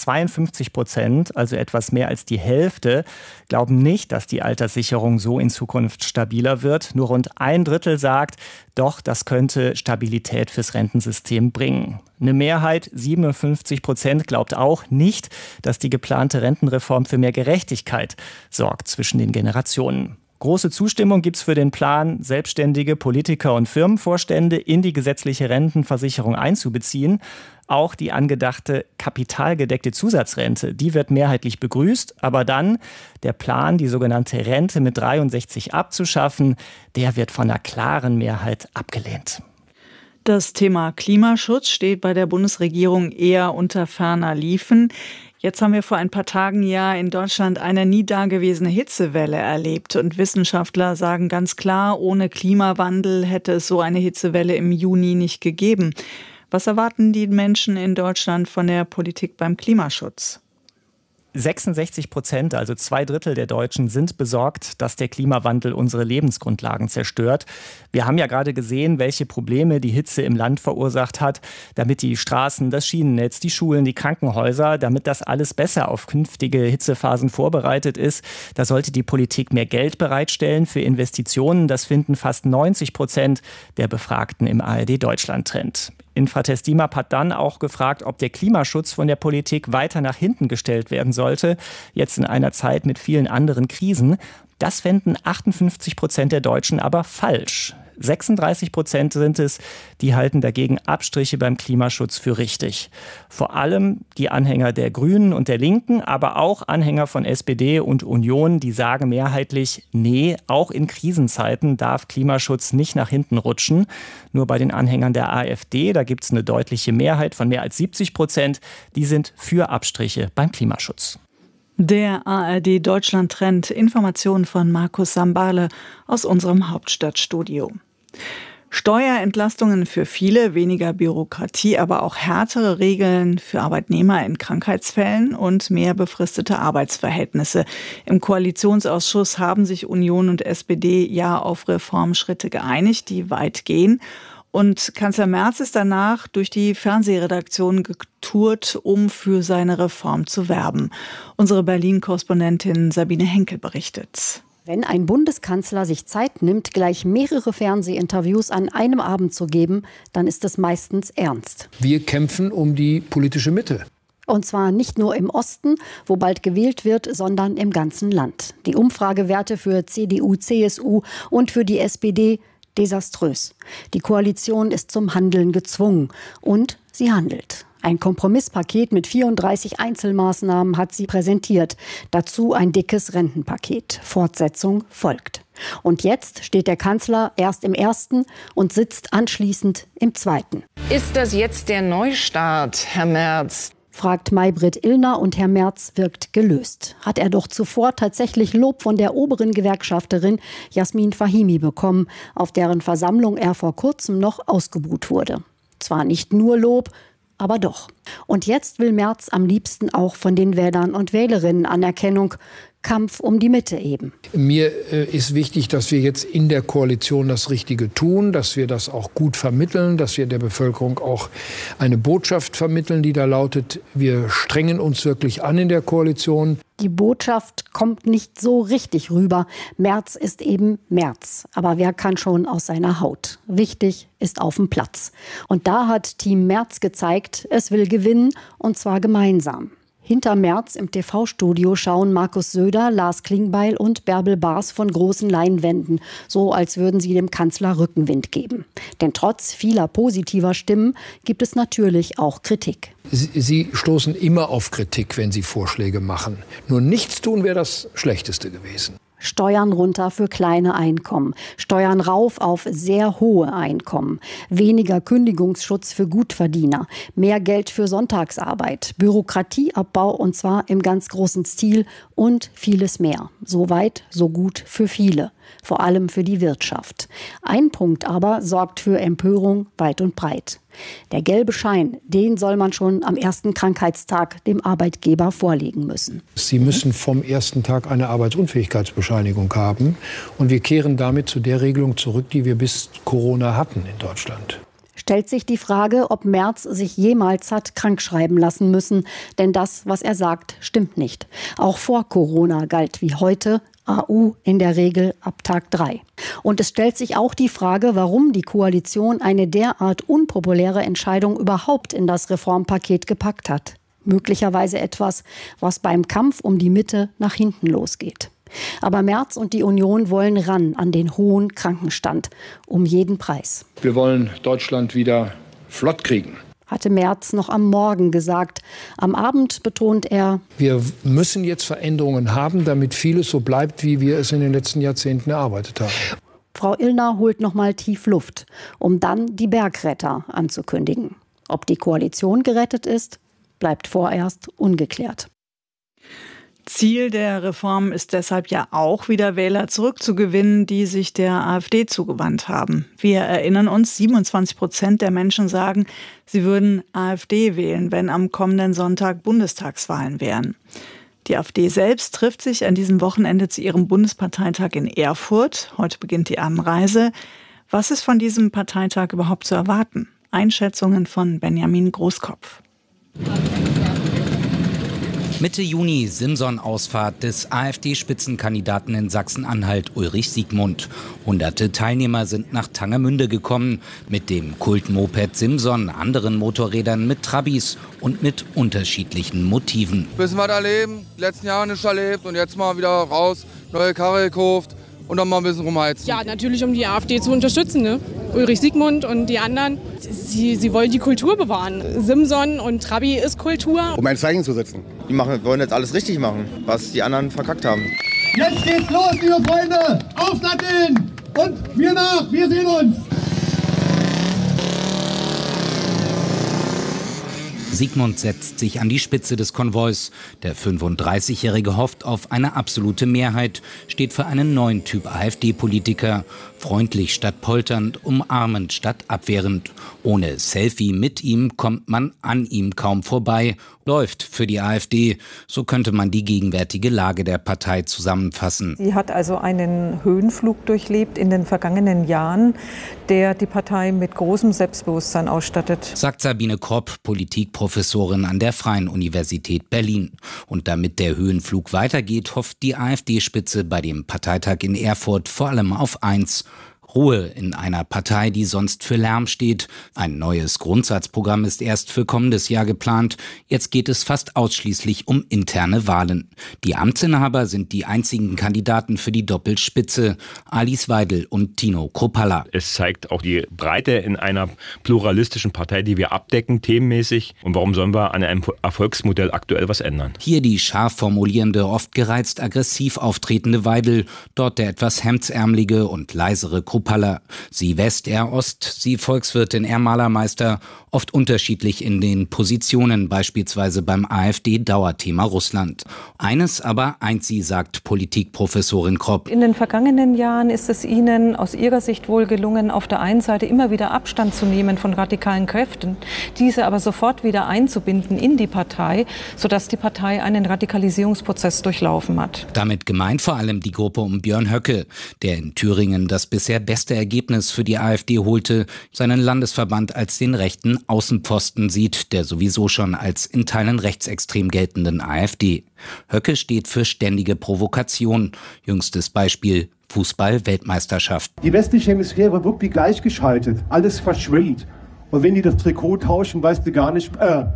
52%, also etwas mehr als die Hälfte, glauben nicht, dass die Alterssicherung so in Zukunft stabiler wird. Nur rund 1/3 sagt, doch, das könnte Stabilität fürs Rentensystem bringen. Eine Mehrheit, 57%, glaubt auch nicht, dass die geplante Rentenreform für mehr Gerechtigkeit sorgt zwischen den Generationen. Große Zustimmung gibt es für den Plan, Selbstständige, Politiker und Firmenvorstände in die gesetzliche Rentenversicherung einzubeziehen. Auch die angedachte kapitalgedeckte Zusatzrente, die wird mehrheitlich begrüßt. Aber dann der Plan, die sogenannte Rente mit 63 abzuschaffen, der wird von einer klaren Mehrheit abgelehnt. Das Thema Klimaschutz steht bei der Bundesregierung eher unter ferner Liefen. Jetzt haben wir vor ein paar Tagen ja in Deutschland eine nie dagewesene Hitzewelle erlebt. Und Wissenschaftler sagen ganz klar, ohne Klimawandel hätte es so eine Hitzewelle im Juni nicht gegeben. Was erwarten die Menschen in Deutschland von der Politik beim Klimaschutz? 66%, also 2/3 der Deutschen, sind besorgt, dass der Klimawandel unsere Lebensgrundlagen zerstört. Wir haben ja gerade gesehen, welche Probleme die Hitze im Land verursacht hat, damit die Straßen, das Schienennetz, die Schulen, die Krankenhäuser, damit das alles besser auf künftige Hitzephasen vorbereitet ist. Da sollte die Politik mehr Geld bereitstellen für Investitionen. Das finden fast 90% der Befragten im ARD-Deutschland-Trend. Infratest DIMAP hat dann auch gefragt, ob der Klimaschutz von der Politik weiter nach hinten gestellt werden sollte, jetzt in einer Zeit mit vielen anderen Krisen. Das fänden 58% der Deutschen aber falsch. 36% sind es, die halten dagegen Abstriche beim Klimaschutz für richtig. Vor allem die Anhänger der Grünen und der Linken, aber auch Anhänger von SPD und Union, die sagen mehrheitlich, nee, auch in Krisenzeiten darf Klimaschutz nicht nach hinten rutschen. Nur bei den Anhängern der AfD, da gibt es eine deutliche Mehrheit von mehr als 70%, die sind für Abstriche beim Klimaschutz. Der ARD-Deutschland-Trend, Informationen von Markus Sambale aus unserem Hauptstadtstudio. Steuerentlastungen für viele, weniger Bürokratie, aber auch härtere Regeln für Arbeitnehmer in Krankheitsfällen und mehr befristete Arbeitsverhältnisse. Im Koalitionsausschuss haben sich Union und SPD ja auf Reformschritte geeinigt, die weit gehen. Und Kanzler Merz ist danach durch die Fernsehredaktion getourt, um für seine Reform zu werben. Unsere Berlin-Korrespondentin Sabine Henkel berichtet. Wenn ein Bundeskanzler sich Zeit nimmt, gleich mehrere Fernsehinterviews an einem Abend zu geben, dann ist es meistens ernst. Wir kämpfen um die politische Mitte. Und zwar nicht nur im Osten, wo bald gewählt wird, sondern im ganzen Land. Die Umfragewerte für CDU, CSU und für die SPD desaströs. Die Koalition ist zum Handeln gezwungen und sie handelt. Ein Kompromisspaket mit 34 Einzelmaßnahmen hat sie präsentiert. Dazu ein dickes Rentenpaket. Fortsetzung folgt. Und jetzt steht der Kanzler erst im ersten und sitzt anschließend im zweiten. Ist das jetzt der Neustart, Herr Merz? Fragt Maybrit Illner und Herr Merz wirkt gelöst. Hat er doch zuvor tatsächlich Lob von der oberen Gewerkschafterin Jasmin Fahimi bekommen, auf deren Versammlung er vor kurzem noch ausgebuht wurde. Zwar nicht nur Lob, aber doch. Und jetzt will Merz am liebsten auch von den Wählern und Wählerinnen Anerkennung. Kampf um die Mitte eben. Mir ist wichtig, dass wir jetzt in der Koalition das Richtige tun, dass wir das auch gut vermitteln, dass wir der Bevölkerung auch eine Botschaft vermitteln, die da lautet, wir strengen uns wirklich an in der Koalition. Die Botschaft kommt nicht so richtig rüber. Merz ist eben Merz. Aber wer kann schon aus seiner Haut? Wichtig ist auf dem Platz. Und da hat Team Merz gezeigt, es will gewinnen, und zwar gemeinsam. Hinter Merz im TV-Studio schauen Markus Söder, Lars Klingbeil und Bärbel Baas von großen Leinwänden, so als würden sie dem Kanzler Rückenwind geben. Denn trotz vieler positiver Stimmen gibt es natürlich auch Kritik. Sie stoßen immer auf Kritik, wenn Sie Vorschläge machen. Nur nichts tun wäre das Schlechteste gewesen. Steuern runter für kleine Einkommen, Steuern rauf auf sehr hohe Einkommen, weniger Kündigungsschutz für Gutverdiener, mehr Geld für Sonntagsarbeit, Bürokratieabbau und zwar im ganz großen Stil und vieles mehr. So weit, so gut für viele, vor allem für die Wirtschaft. Ein Punkt aber sorgt für Empörung weit und breit. Der gelbe Schein, den soll man schon am ersten Krankheitstag dem Arbeitgeber vorlegen müssen. Sie müssen vom ersten Tag eine Arbeitsunfähigkeitsbescheinigung haben. Und wir kehren damit zu der Regelung zurück, die wir bis Corona hatten in Deutschland. Stellt sich die Frage, ob Merz sich jemals hat krankschreiben lassen müssen. Denn das, was er sagt, stimmt nicht. Auch vor Corona galt wie heute AU in der Regel ab Tag 3. Und es stellt sich auch die Frage, warum die Koalition eine derart unpopuläre Entscheidung überhaupt in das Reformpaket gepackt hat. Möglicherweise etwas, was beim Kampf um die Mitte nach hinten losgeht. Aber Merz und die Union wollen ran an den hohen Krankenstand, um jeden Preis. Wir wollen Deutschland wieder flott kriegen, hatte Merz noch am Morgen gesagt. Am Abend betont er: Wir müssen jetzt Veränderungen haben, damit vieles so bleibt, wie wir es in den letzten Jahrzehnten erarbeitet haben. Frau Illner holt noch mal tief Luft, um dann die Bergretter anzukündigen. Ob die Koalition gerettet ist? bleibt vorerst ungeklärt. Ziel der Reform ist deshalb ja auch, wieder Wähler zurückzugewinnen, die sich der AfD zugewandt haben. Wir erinnern uns, 27% der Menschen sagen, sie würden AfD wählen, wenn am kommenden Sonntag Bundestagswahlen wären. Die AfD selbst trifft sich an diesem Wochenende zu ihrem Bundesparteitag in Erfurt. Heute beginnt die Anreise. Was ist von diesem Parteitag überhaupt zu erwarten? Einschätzungen von Benjamin Großkopf. Mitte Juni Simson-Ausfahrt des AfD-Spitzenkandidaten in Sachsen-Anhalt Ulrich Siegmund. Hunderte Teilnehmer sind nach Tangermünde gekommen. Mit dem Kultmoped Simson, anderen Motorrädern mit Trabis und mit unterschiedlichen Motiven. Bisschen was erleben, die letzten Jahre nicht erlebt und jetzt mal wieder raus, neue Karre gekauft und dann mal ein bisschen rumheizen. Ja, natürlich, um die AfD zu unterstützen, ne? Ulrich Siegmund und die anderen, sie wollen die Kultur bewahren. Simson und Trabi ist Kultur. Um ein Zeichen zu setzen. Die wollen jetzt alles richtig machen, was die anderen verkackt haben. Jetzt geht's los, liebe Freunde! Aufsatteln! Und wir nach, wir sehen uns! Siegmund setzt sich an die Spitze des Konvois. Der 35-Jährige hofft auf eine absolute Mehrheit, steht für einen neuen Typ AfD-Politiker. Freundlich statt polternd, umarmend statt abwehrend. Ohne Selfie mit ihm kommt man an ihm kaum vorbei. Läuft für die AfD. So könnte man die gegenwärtige Lage der Partei zusammenfassen. Sie hat also einen Höhenflug durchlebt in den vergangenen Jahren, der die Partei mit großem Selbstbewusstsein ausstattet. Sagt Sabine Kropp, Politikprofessorin an der Freien Universität Berlin. Und damit der Höhenflug weitergeht, hofft die AfD-Spitze bei dem Parteitag in Erfurt vor allem auf eins: Ruhe in einer Partei, die sonst für Lärm steht. Ein neues Grundsatzprogramm ist erst für kommendes Jahr geplant. Jetzt geht es fast ausschließlich um interne Wahlen. Die Amtsinhaber sind die einzigen Kandidaten für die Doppelspitze: Alice Weidel und Tino Kruppalla. Es zeigt auch die Breite in einer pluralistischen Partei, die wir abdecken, themenmäßig. Und warum sollen wir an einem Erfolgsmodell aktuell was ändern? Hier die scharf formulierende, oft gereizt aggressiv auftretende Weidel, dort der etwas hemdsärmelige und leisere Kruppalla. Sie West, er Ost, sie Volkswirtin, er Malermeister, oft unterschiedlich in den Positionen, beispielsweise beim AfD-Dauerthema Russland. Eines aber eint sie, sagt Politikprofessorin Kropp. In den vergangenen Jahren ist es Ihnen aus Ihrer Sicht wohl gelungen, auf der einen Seite immer wieder Abstand zu nehmen von radikalen Kräften, diese aber sofort wieder einzubinden in die Partei, sodass die Partei einen Radikalisierungsprozess durchlaufen hat. Damit gemeint vor allem die Gruppe um Björn Höcke, der in Thüringen das bisher beste Ergebnis für die AfD holte, seinen Landesverband als den rechten Außenpfosten sieht, der sowieso schon als in Teilen rechtsextrem geltenden AfD. Höcke steht für ständige Provokation. Jüngstes Beispiel: Fußball-Weltmeisterschaft. Die westliche Hemisphäre wird wirklich gleichgeschaltet. Alles verschwimmt. Und wenn die das Trikot tauschen, weißt du gar nicht... Ihr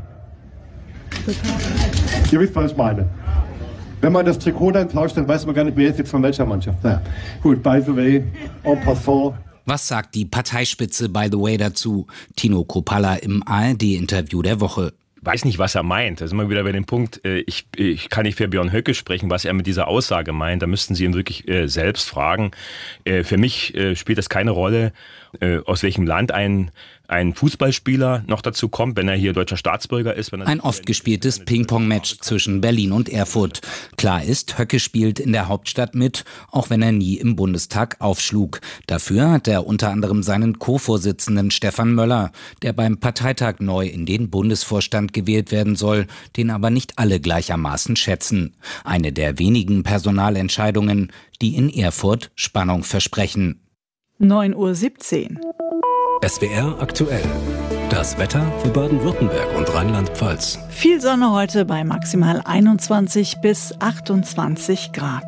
wisst, was ich meine. Wenn man das Trikot dann tauscht, dann weiß man gar nicht, wer ist jetzt von welcher Mannschaft. Na, gut, by the way, en passant. Was sagt die Parteispitze by the way dazu? Tino Kruppalla im ARD-Interview der Woche. Weiß nicht, was er meint. Da sind wir wieder bei dem Punkt, ich kann nicht für Björn Höcke sprechen, was er mit dieser Aussage meint. Da müssten Sie ihn wirklich selbst fragen. Für mich spielt das keine Rolle, aus welchem Land ein Fußballspieler noch dazu kommt, wenn er hier deutscher Staatsbürger ist. Ein oft gespieltes Ping-Pong-Match zwischen Berlin und Erfurt. Klar ist, Höcke spielt in der Hauptstadt mit, auch wenn er nie im Bundestag aufschlug. Dafür hat er unter anderem seinen Co-Vorsitzenden Stefan Möller, der beim Parteitag neu in den Bundesvorstand gewählt werden soll, den aber nicht alle gleichermaßen schätzen. Eine der wenigen Personalentscheidungen, die in Erfurt Spannung versprechen. 9:17 Uhr. SWR aktuell. Das Wetter für Baden-Württemberg und Rheinland-Pfalz. Viel Sonne heute bei maximal 21 bis 28 Grad.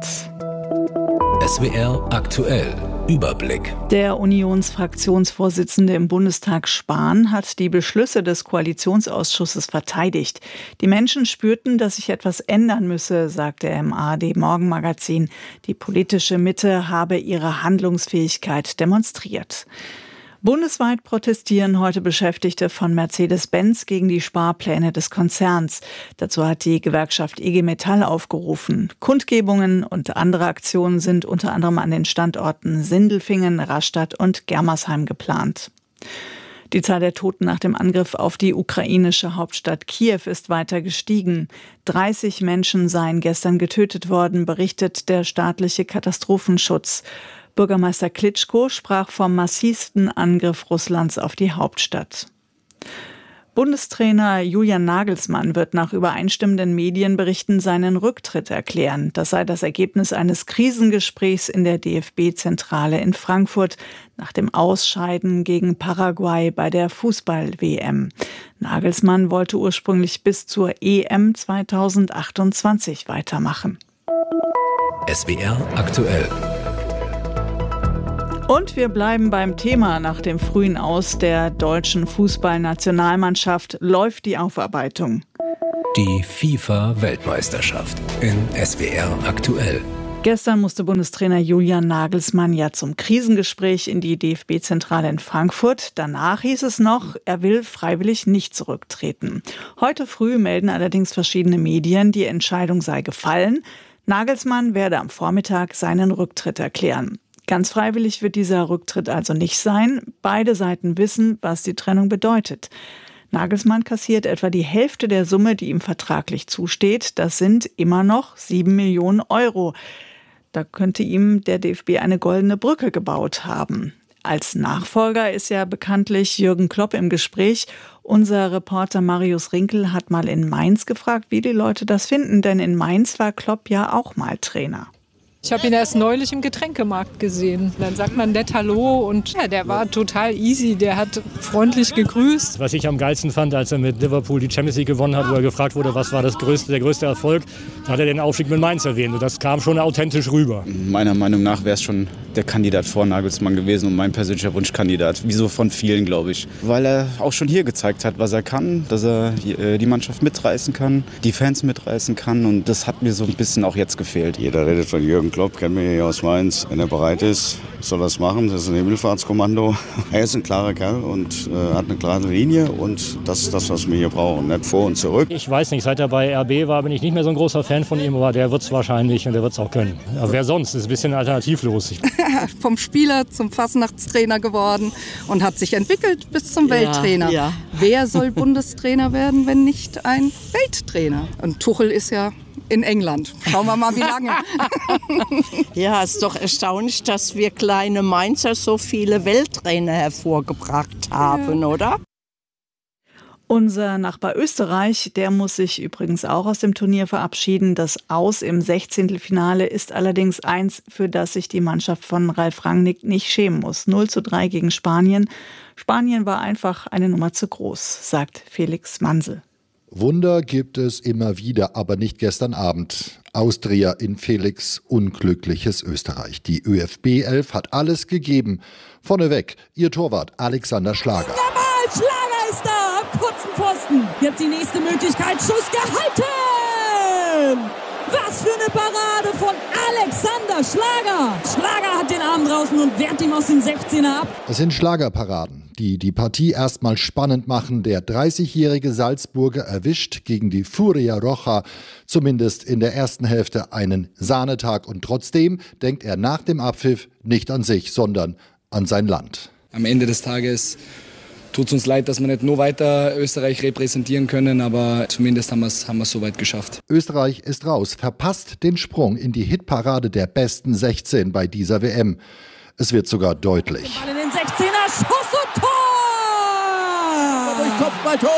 SWR aktuell. Überblick. Der Unionsfraktionsvorsitzende im Bundestag Spahn hat die Beschlüsse des Koalitionsausschusses verteidigt. Die Menschen spürten, dass sich etwas ändern müsse, sagte er im ARD-Morgenmagazin. Die politische Mitte habe ihre Handlungsfähigkeit demonstriert. Bundesweit protestieren heute Beschäftigte von Mercedes-Benz gegen die Sparpläne des Konzerns. Dazu hat die Gewerkschaft IG Metall aufgerufen. Kundgebungen und andere Aktionen sind unter anderem an den Standorten Sindelfingen, Rastatt und Germersheim geplant. Die Zahl der Toten nach dem Angriff auf die ukrainische Hauptstadt Kiew ist weiter gestiegen. 30 Menschen seien gestern getötet worden, berichtet der staatliche Katastrophenschutz. Bürgermeister Klitschko sprach vom massivsten Angriff Russlands auf die Hauptstadt. Bundestrainer Julian Nagelsmann wird nach übereinstimmenden Medienberichten seinen Rücktritt erklären. Das sei das Ergebnis eines Krisengesprächs in der DFB-Zentrale in Frankfurt nach dem Ausscheiden gegen Paraguay bei der Fußball-WM. Nagelsmann wollte ursprünglich bis zur EM 2028 weitermachen. SWR aktuell. Und wir bleiben beim Thema. Nach dem frühen Aus der deutschen Fußballnationalmannschaft läuft die Aufarbeitung. Die FIFA-Weltmeisterschaft in SWR aktuell. Gestern musste Bundestrainer Julian Nagelsmann ja zum Krisengespräch in die DFB-Zentrale in Frankfurt. Danach hieß es noch, er will freiwillig nicht zurücktreten. Heute früh melden allerdings verschiedene Medien, die Entscheidung sei gefallen. Nagelsmann werde am Vormittag seinen Rücktritt erklären. Ganz freiwillig wird dieser Rücktritt also nicht sein. Beide Seiten wissen, was die Trennung bedeutet. Nagelsmann kassiert etwa die Hälfte der Summe, die ihm vertraglich zusteht. Das sind immer noch 7 Millionen Euro. Da könnte ihm der DFB eine goldene Brücke gebaut haben. Als Nachfolger ist ja bekanntlich Jürgen Klopp im Gespräch. Unser Reporter Marius Rinkel hat mal in Mainz gefragt, wie die Leute das finden. Denn in Mainz war Klopp ja auch mal Trainer. Ich habe ihn erst neulich im Getränkemarkt gesehen. Dann sagt man nett Hallo und ja, der war total easy. Der hat freundlich gegrüßt. Was ich am geilsten fand, als er mit Liverpool die Champions League gewonnen hat, wo er gefragt wurde, was war der größte Erfolg, da hat er den Aufstieg mit Mainz erwähnt. Und das kam schon authentisch rüber. Meiner Meinung nach wäre es schon der Kandidat vor Nagelsmann gewesen und mein persönlicher Wunschkandidat. Wieso von vielen, glaube ich. Weil er auch schon hier gezeigt hat, was er kann, dass er die Mannschaft mitreißen kann, die Fans mitreißen kann. Und das hat mir so ein bisschen auch jetzt gefehlt. Jeder redet von Jürgen Klopp, kennt mich hier aus Mainz. Wenn er bereit ist, soll er es machen. Das ist ein Himmelfahrtskommando. Er ist ein klarer Kerl und hat eine klare Linie. Und das ist das, was wir hier brauchen. Nicht vor und zurück. Ich weiß nicht, seit er bei RB war, bin ich nicht mehr so ein großer Fan von ihm. Aber der wird es wahrscheinlich und der wird es auch können. Aber wer sonst? Das ist ein bisschen alternativlos. Vom Spieler zum Fasnachtstrainer geworden und hat sich entwickelt bis zum Welttrainer. Ja. Wer soll Bundestrainer werden, wenn nicht ein Welttrainer? Und Tuchel ist ja in England. Schauen wir mal, wie lange. Ja, ist doch erstaunlich, dass wir kleine Mainzer so viele Welttrainer hervorgebracht haben, oder? Unser Nachbar Österreich, der muss sich übrigens auch aus dem Turnier verabschieden. Das Aus im 16. ist allerdings eins, für das sich die Mannschaft von Ralf Rangnick nicht schämen muss. 0:3 gegen Spanien. Spanien war einfach eine Nummer zu groß, sagt Felix Mansel. Wunder gibt es immer wieder, aber nicht gestern Abend. Austria in Felix' unglückliches Österreich. Die ÖFB 11 hat alles gegeben. Vorneweg ihr Torwart Alexander Schlager. Schlager ist da, am kurzen Pfosten. Jetzt die nächste Möglichkeit, Schuss gehalten! Was für eine Parade von Alexander Schlager. Schlager hat den Arm draußen und wehrt ihm aus dem 16er ab. Es sind Schlagerparaden, die die Partie erstmal spannend machen. Der 30-jährige Salzburger erwischt gegen die Furia Roja zumindest in der ersten Hälfte einen Sahnetag. Und trotzdem denkt er nach dem Abpfiff nicht an sich, sondern an sein Land. Am Ende des Tages tut es uns leid, dass wir nicht nur weiter Österreich repräsentieren können, aber zumindest haben wir es so weit geschafft. Österreich ist raus, verpasst den Sprung in die Hitparade der besten 16 bei dieser WM. Es wird sogar deutlich. Ball in den 16er, Schuss und Tor! Durch Kopfballtor!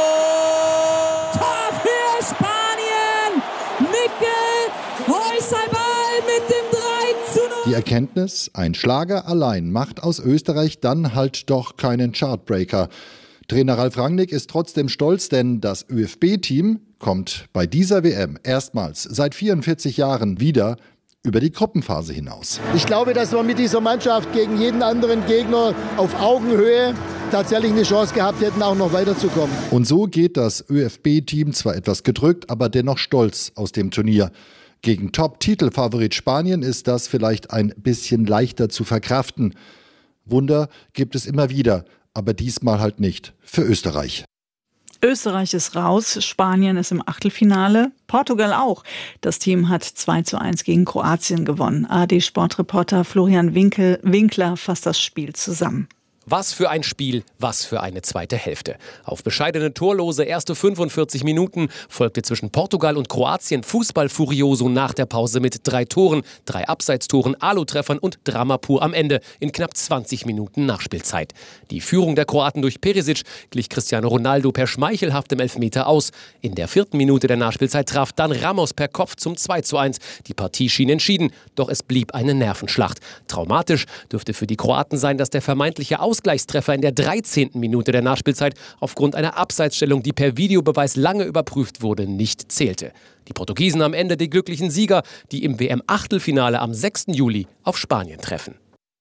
Tor für Spanien! Mikkel Heusalbal mit dem 3:0. Die Erkenntnis, ein Schlager allein macht aus Österreich dann halt doch keinen Chartbreaker. Trainer Ralf Rangnick ist trotzdem stolz, denn das ÖFB-Team kommt bei dieser WM erstmals seit 44 Jahren wieder über die Gruppenphase hinaus. Ich glaube, dass wir mit dieser Mannschaft gegen jeden anderen Gegner auf Augenhöhe tatsächlich eine Chance gehabt hätten, auch noch weiterzukommen. Und so geht das ÖFB-Team zwar etwas gedrückt, aber dennoch stolz aus dem Turnier. Gegen Top-Titelfavorit Spanien ist das vielleicht ein bisschen leichter zu verkraften. Wunder gibt es immer wieder, aber diesmal halt nicht für Österreich. Österreich ist raus, Spanien ist im Achtelfinale, Portugal auch. Das Team hat 2:1 gegen Kroatien gewonnen. ARD-Sportreporter Florian Winkler fasst das Spiel zusammen. Was für ein Spiel, was für eine zweite Hälfte. Auf bescheidene torlose erste 45 Minuten folgte zwischen Portugal und Kroatien Fußball furioso nach der Pause mit 3 Toren, 3 Abseitstoren, Alu-Treffern und Drama pur am Ende in knapp 20 Minuten Nachspielzeit. Die Führung der Kroaten durch Perisic glich Cristiano Ronaldo per schmeichelhaftem Elfmeter aus. In der 4. Minute der Nachspielzeit traf dann Ramos per Kopf zum 2:1. Die Partie schien entschieden, doch es blieb eine Nervenschlacht. Traumatisch dürfte für die Kroaten sein, dass der vermeintliche Ausgleichstreffer in der 13. Minute der Nachspielzeit aufgrund einer Abseitsstellung, die per Videobeweis lange überprüft wurde, nicht zählte. Die Portugiesen am Ende die glücklichen Sieger, die im WM-Achtelfinale am 6. Juli auf Spanien treffen.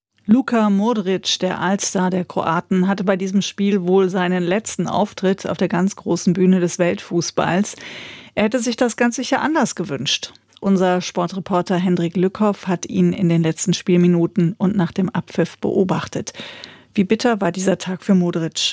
Luka Modric, der Allstar der Kroaten, hatte bei diesem Spiel wohl seinen letzten Auftritt auf der ganz großen Bühne des Weltfußballs. Er hätte sich das ganz sicher anders gewünscht. Unser Sportreporter Hendrik Lückhoff hat ihn in den letzten Spielminuten und nach dem Abpfiff beobachtet. Wie bitter war dieser Tag für Modric?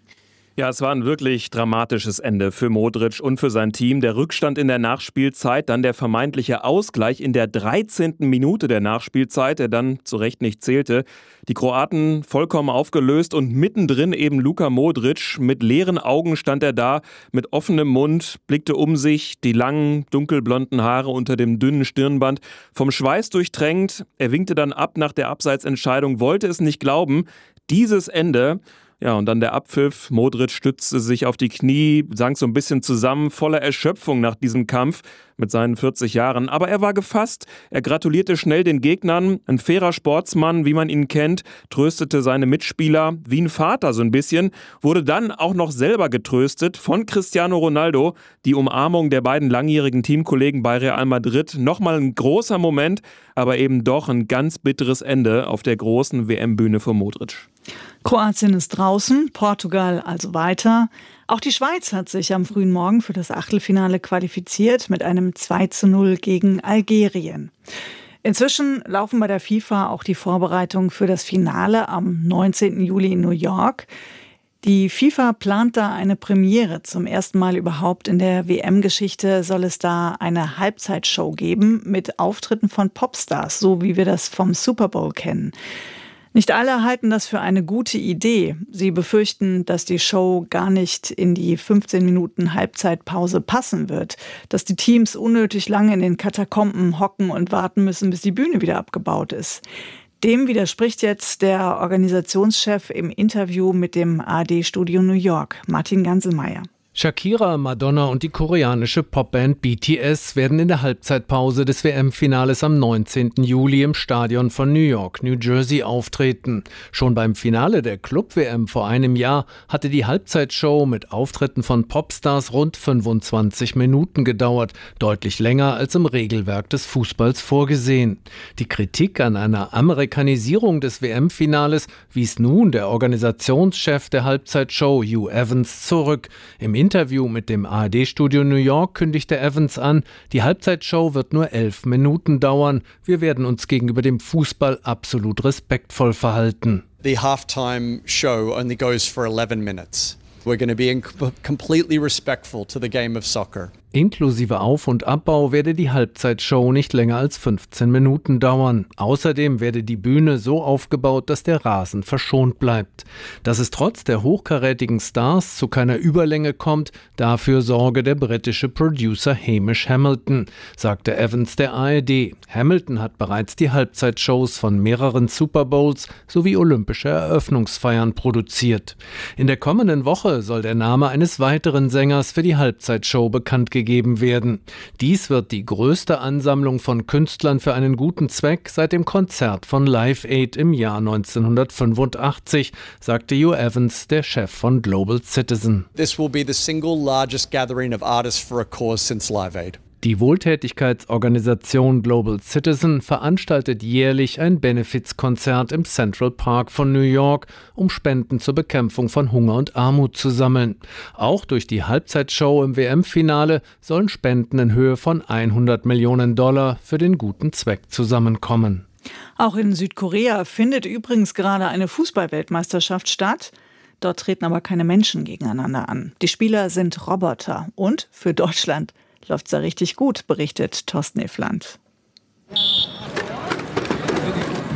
Ja, es war ein wirklich dramatisches Ende für Modric und für sein Team. Der Rückstand in der Nachspielzeit, dann der vermeintliche Ausgleich in der 13. Minute der Nachspielzeit, der dann zu Recht nicht zählte. Die Kroaten vollkommen aufgelöst und mittendrin eben Luka Modric. Mit leeren Augen stand er da, mit offenem Mund, blickte um sich, die langen, dunkelblonden Haare unter dem dünnen Stirnband, vom Schweiß durchtränkt. Er winkte dann ab nach der Abseitsentscheidung, wollte es nicht glauben. Dieses Ende... Ja, und dann der Abpfiff. Modric stützte sich auf die Knie, sank so ein bisschen zusammen, voller Erschöpfung nach diesem Kampf mit seinen 40 Jahren. Aber er war gefasst. Er gratulierte schnell den Gegnern. Ein fairer Sportsmann, wie man ihn kennt, tröstete seine Mitspieler wie ein Vater so ein bisschen. Wurde dann auch noch selber getröstet von Cristiano Ronaldo. Die Umarmung der beiden langjährigen Teamkollegen bei Real Madrid. Nochmal ein großer Moment, aber eben doch ein ganz bitteres Ende auf der großen WM-Bühne für Modric. Kroatien ist draußen, Portugal also weiter. Auch die Schweiz hat sich am frühen Morgen für das Achtelfinale qualifiziert mit einem 2:0 gegen Algerien. Inzwischen laufen bei der FIFA auch die Vorbereitungen für das Finale am 19. Juli in New York. Die FIFA plant da eine Premiere. Zum ersten Mal überhaupt in der WM-Geschichte soll es da eine Halbzeitshow geben mit Auftritten von Popstars, so wie wir das vom Super Bowl kennen. Nicht alle halten das für eine gute Idee. Sie befürchten, dass die Show gar nicht in die 15 Minuten Halbzeitpause passen wird, dass die Teams unnötig lange in den Katakomben hocken und warten müssen, bis die Bühne wieder abgebaut ist. Dem widerspricht jetzt der Organisationschef im Interview mit dem ARD-Studio New York, Martin Ganselmeier. Shakira, Madonna und die koreanische Popband BTS werden in der Halbzeitpause des WM-Finales am 19. Juli im Stadion von New York, New Jersey auftreten. Schon beim Finale der Club-WM vor einem Jahr hatte die Halbzeitshow mit Auftritten von Popstars rund 25 Minuten gedauert, deutlich länger als im Regelwerk des Fußballs vorgesehen. Die Kritik an einer Amerikanisierung des WM-Finales wies nun der Organisationschef der Halbzeitshow, Hugh Evans, zurück. Im Interview mit dem ARD-Studio New York kündigte Evans an, die Halbzeitshow wird nur 11 Minuten dauern. Wir werden uns gegenüber dem Fußball absolut respektvoll verhalten. The halftime show only goes for 11 minutes. We're going to be completely respectful to the game of soccer. Inklusive Auf- und Abbau werde die Halbzeitshow nicht länger als 15 Minuten dauern. Außerdem werde die Bühne so aufgebaut, dass der Rasen verschont bleibt. Dass es trotz der hochkarätigen Stars zu keiner Überlänge kommt, dafür sorge der britische Producer Hamish Hamilton, sagte Evans der ARD. Hamilton hat bereits die Halbzeitshows von mehreren Super Bowls sowie olympische Eröffnungsfeiern produziert. In der kommenden Woche soll der Name eines weiteren Sängers für die Halbzeitshow bekannt gegeben werden. Dies wird die größte Ansammlung von Künstlern für einen guten Zweck seit dem Konzert von Live Aid im Jahr 1985, sagte Hugh Evans, der Chef von Global Citizen. This will be the single largest gathering of artists for a cause since Live Aid. Die Wohltätigkeitsorganisation Global Citizen veranstaltet jährlich ein Benefizkonzert im Central Park von New York, um Spenden zur Bekämpfung von Hunger und Armut zu sammeln. Auch durch die Halbzeitshow im WM-Finale sollen Spenden in Höhe von $100 Millionen für den guten Zweck zusammenkommen. Auch in Südkorea findet übrigens gerade eine Fußball-Weltmeisterschaft statt. Dort treten aber keine Menschen gegeneinander an. Die Spieler sind Roboter. Und für Deutschland läuft's da richtig gut, berichtet Thorsten Effland.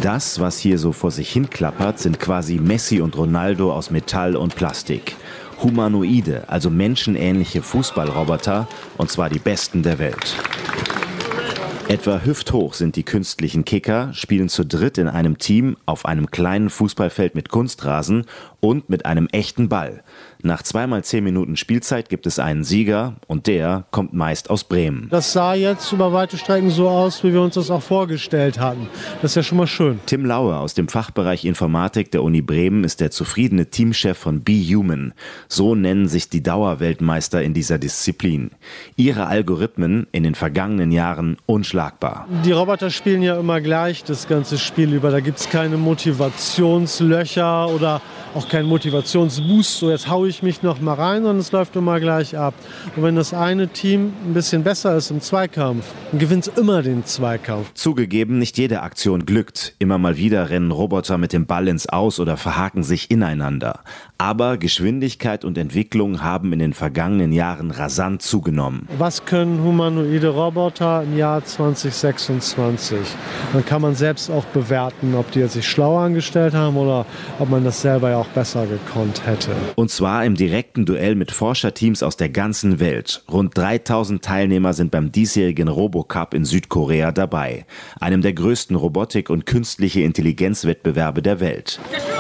Das, was hier so vor sich hin klappert, sind quasi Messi und Ronaldo aus Metall und Plastik. Humanoide, also menschenähnliche Fußballroboter, und zwar die besten der Welt. Etwa hüfthoch sind die künstlichen Kicker, spielen zu dritt in einem Team auf einem kleinen Fußballfeld mit Kunstrasen und mit einem echten Ball. Nach 2x10 Minuten Spielzeit gibt es einen Sieger und der kommt meist aus Bremen. Das sah jetzt über weite Strecken so aus, wie wir uns das auch vorgestellt hatten. Das ist ja schon mal schön. Tim Laue aus dem Fachbereich Informatik der Uni Bremen ist der zufriedene Teamchef von BeHuman. So nennen sich die Dauerweltmeister in dieser Disziplin. Ihre Algorithmen in den vergangenen Jahren unschlagbar. Die Roboter spielen ja immer gleich das ganze Spiel über. Da gibt es keine Motivationslöcher oder auch keinen Motivationsboost. So, jetzt haue ich mich noch mal rein, sondern es läuft immer gleich ab. Und wenn das eine Team ein bisschen besser ist im Zweikampf, dann gewinnt es immer den Zweikampf. Zugegeben, nicht jede Aktion glückt. Immer mal wieder rennen Roboter mit dem Ball ins Aus oder verhaken sich ineinander. Aber Geschwindigkeit und Entwicklung haben in den vergangenen Jahren rasant zugenommen. Was können humanoide Roboter im Jahr 2026? Dann kann man selbst auch bewerten, ob die jetzt sich schlauer angestellt haben oder ob man das selber ja auch besser gekonnt hätte. Und zwar im direkten Duell mit Forscherteams aus der ganzen Welt. Rund 3000 Teilnehmer sind beim diesjährigen Robocup in Südkorea dabei. Einem der größten Robotik- und künstliche Intelligenzwettbewerbe der Welt.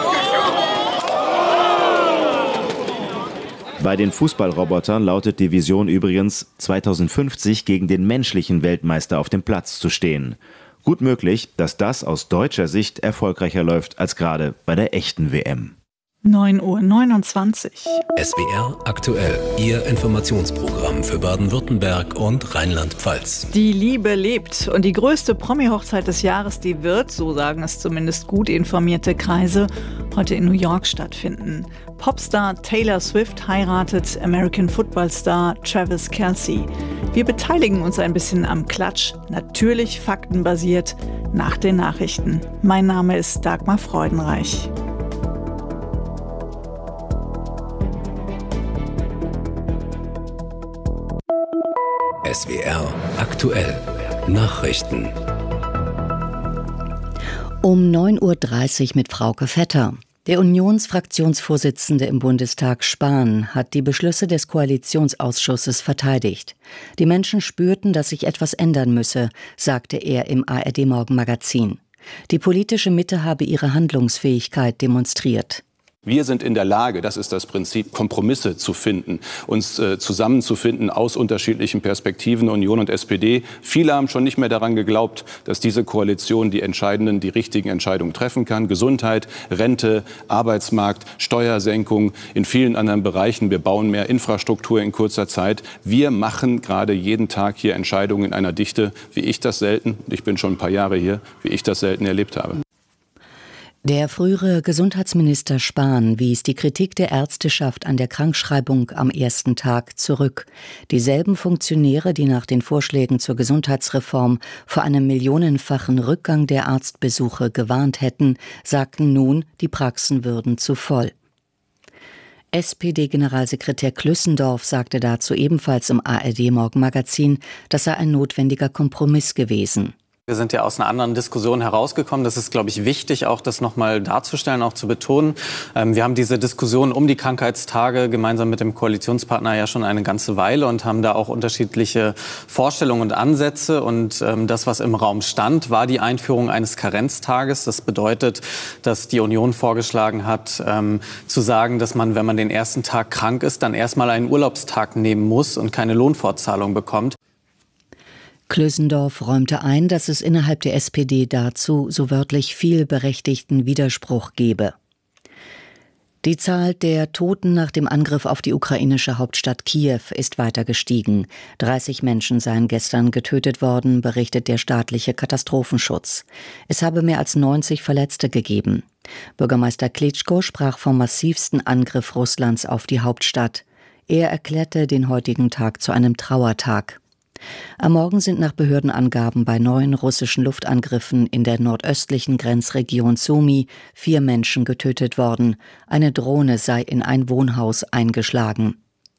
Bei den Fußballrobotern lautet die Vision übrigens, 2050 gegen den menschlichen Weltmeister auf dem Platz zu stehen. Gut möglich, dass das aus deutscher Sicht erfolgreicher läuft als gerade bei der echten WM. 9:29 Uhr. SWR aktuell, Ihr Informationsprogramm für Baden-Württemberg und Rheinland-Pfalz. Die Liebe lebt und die größte Promi-Hochzeit des Jahres, die wird, so sagen es zumindest gut informierte Kreise, heute in New York stattfinden. Popstar Taylor Swift heiratet American Football-Star Travis Kelce. Wir beteiligen uns ein bisschen am Klatsch, natürlich faktenbasiert, nach den Nachrichten. Mein Name ist Dagmar Freudenreich. SWR aktuell Nachrichten. Um 9:30 Uhr mit Frauke Vetter. Der Unionsfraktionsvorsitzende im Bundestag Spahn hat die Beschlüsse des Koalitionsausschusses verteidigt. Die Menschen spürten, dass sich etwas ändern müsse, sagte er im ARD-Morgenmagazin. Die politische Mitte habe ihre Handlungsfähigkeit demonstriert. Wir sind in der Lage, das ist das Prinzip, Kompromisse zu finden, uns zusammenzufinden aus unterschiedlichen Perspektiven, Union und SPD. Viele haben schon nicht mehr daran geglaubt, dass diese Koalition die richtigen Entscheidungen treffen kann. Gesundheit, Rente, Arbeitsmarkt, Steuersenkung, in vielen anderen Bereichen. Wir bauen mehr Infrastruktur in kurzer Zeit. Wir machen gerade jeden Tag hier Entscheidungen in einer Dichte, wie ich das selten, ich bin schon ein paar Jahre hier, wie ich das selten erlebt habe. Der frühere Gesundheitsminister Spahn wies die Kritik der Ärzteschaft an der Krankschreibung am ersten Tag zurück. Dieselben Funktionäre, die nach den Vorschlägen zur Gesundheitsreform vor einem millionenfachen Rückgang der Arztbesuche gewarnt hätten, sagten nun, die Praxen würden zu voll. SPD-Generalsekretär Klüssendorf sagte dazu ebenfalls im ARD-Morgenmagazin, das sei ein notwendiger Kompromiss gewesen. Wir sind ja aus einer anderen Diskussion herausgekommen. Das ist, glaube ich, wichtig, auch das nochmal darzustellen, auch zu betonen. Wir haben diese Diskussion um die Krankheitstage gemeinsam mit dem Koalitionspartner ja schon eine ganze Weile und haben da auch unterschiedliche Vorstellungen und Ansätze. Und das, was im Raum stand, war die Einführung eines Karenztages. Das bedeutet, dass die Union vorgeschlagen hat, zu sagen, dass man, wenn man den ersten Tag krank ist, dann erstmal einen Urlaubstag nehmen muss und keine Lohnfortzahlung bekommt. Klüssendorf räumte ein, dass es innerhalb der SPD dazu so wörtlich viel berechtigten Widerspruch gebe. Die Zahl der Toten nach dem Angriff auf die ukrainische Hauptstadt Kiew ist weiter gestiegen. 30 Menschen seien gestern getötet worden, berichtet der staatliche Katastrophenschutz. Es habe mehr als 90 Verletzte gegeben. Bürgermeister Klitschko sprach vom massivsten Angriff Russlands auf die Hauptstadt. Er erklärte den heutigen Tag zu einem Trauertag. Am Morgen sind nach Behördenangaben bei 9 russischen Luftangriffen in der nordöstlichen Grenzregion Sumy 4 Menschen getötet worden. Eine Drohne sei in ein Wohnhaus eingeschlagen.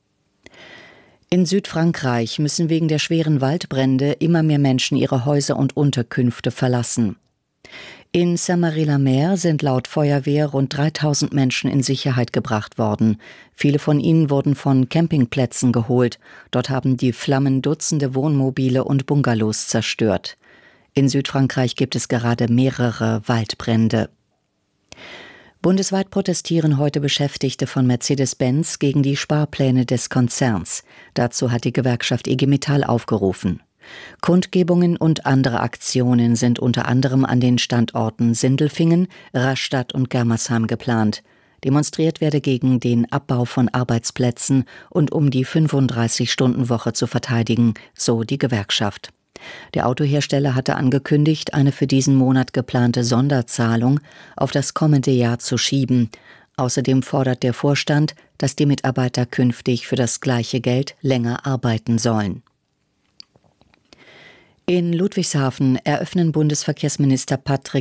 In Südfrankreich müssen wegen der schweren Waldbrände immer mehr Menschen ihre Häuser und Unterkünfte verlassen. In Saint-Marie-la-Mer sind laut Feuerwehr rund 3000 Menschen in Sicherheit gebracht worden. Viele von ihnen wurden von Campingplätzen geholt. Dort haben die Flammen Dutzende Wohnmobile und Bungalows zerstört. In Südfrankreich gibt es gerade mehrere Waldbrände. Bundesweit protestieren heute Beschäftigte von Mercedes-Benz gegen die Sparpläne des Konzerns. Dazu hat die Gewerkschaft IG Metall aufgerufen. Kundgebungen und andere Aktionen sind unter anderem an den Standorten Sindelfingen, Rastatt und Germersheim geplant. Demonstriert werde gegen den Abbau von Arbeitsplätzen und um die 35-Stunden-Woche zu verteidigen, so die Gewerkschaft. Der Autohersteller hatte angekündigt, eine für diesen Monat geplante Sonderzahlung auf das kommende Jahr zu schieben. Außerdem fordert der Vorstand, dass die Mitarbeiter künftig für das gleiche Geld länger arbeiten sollen. In Ludwigshafen eröffnen Bundesverkehrsminister Patrick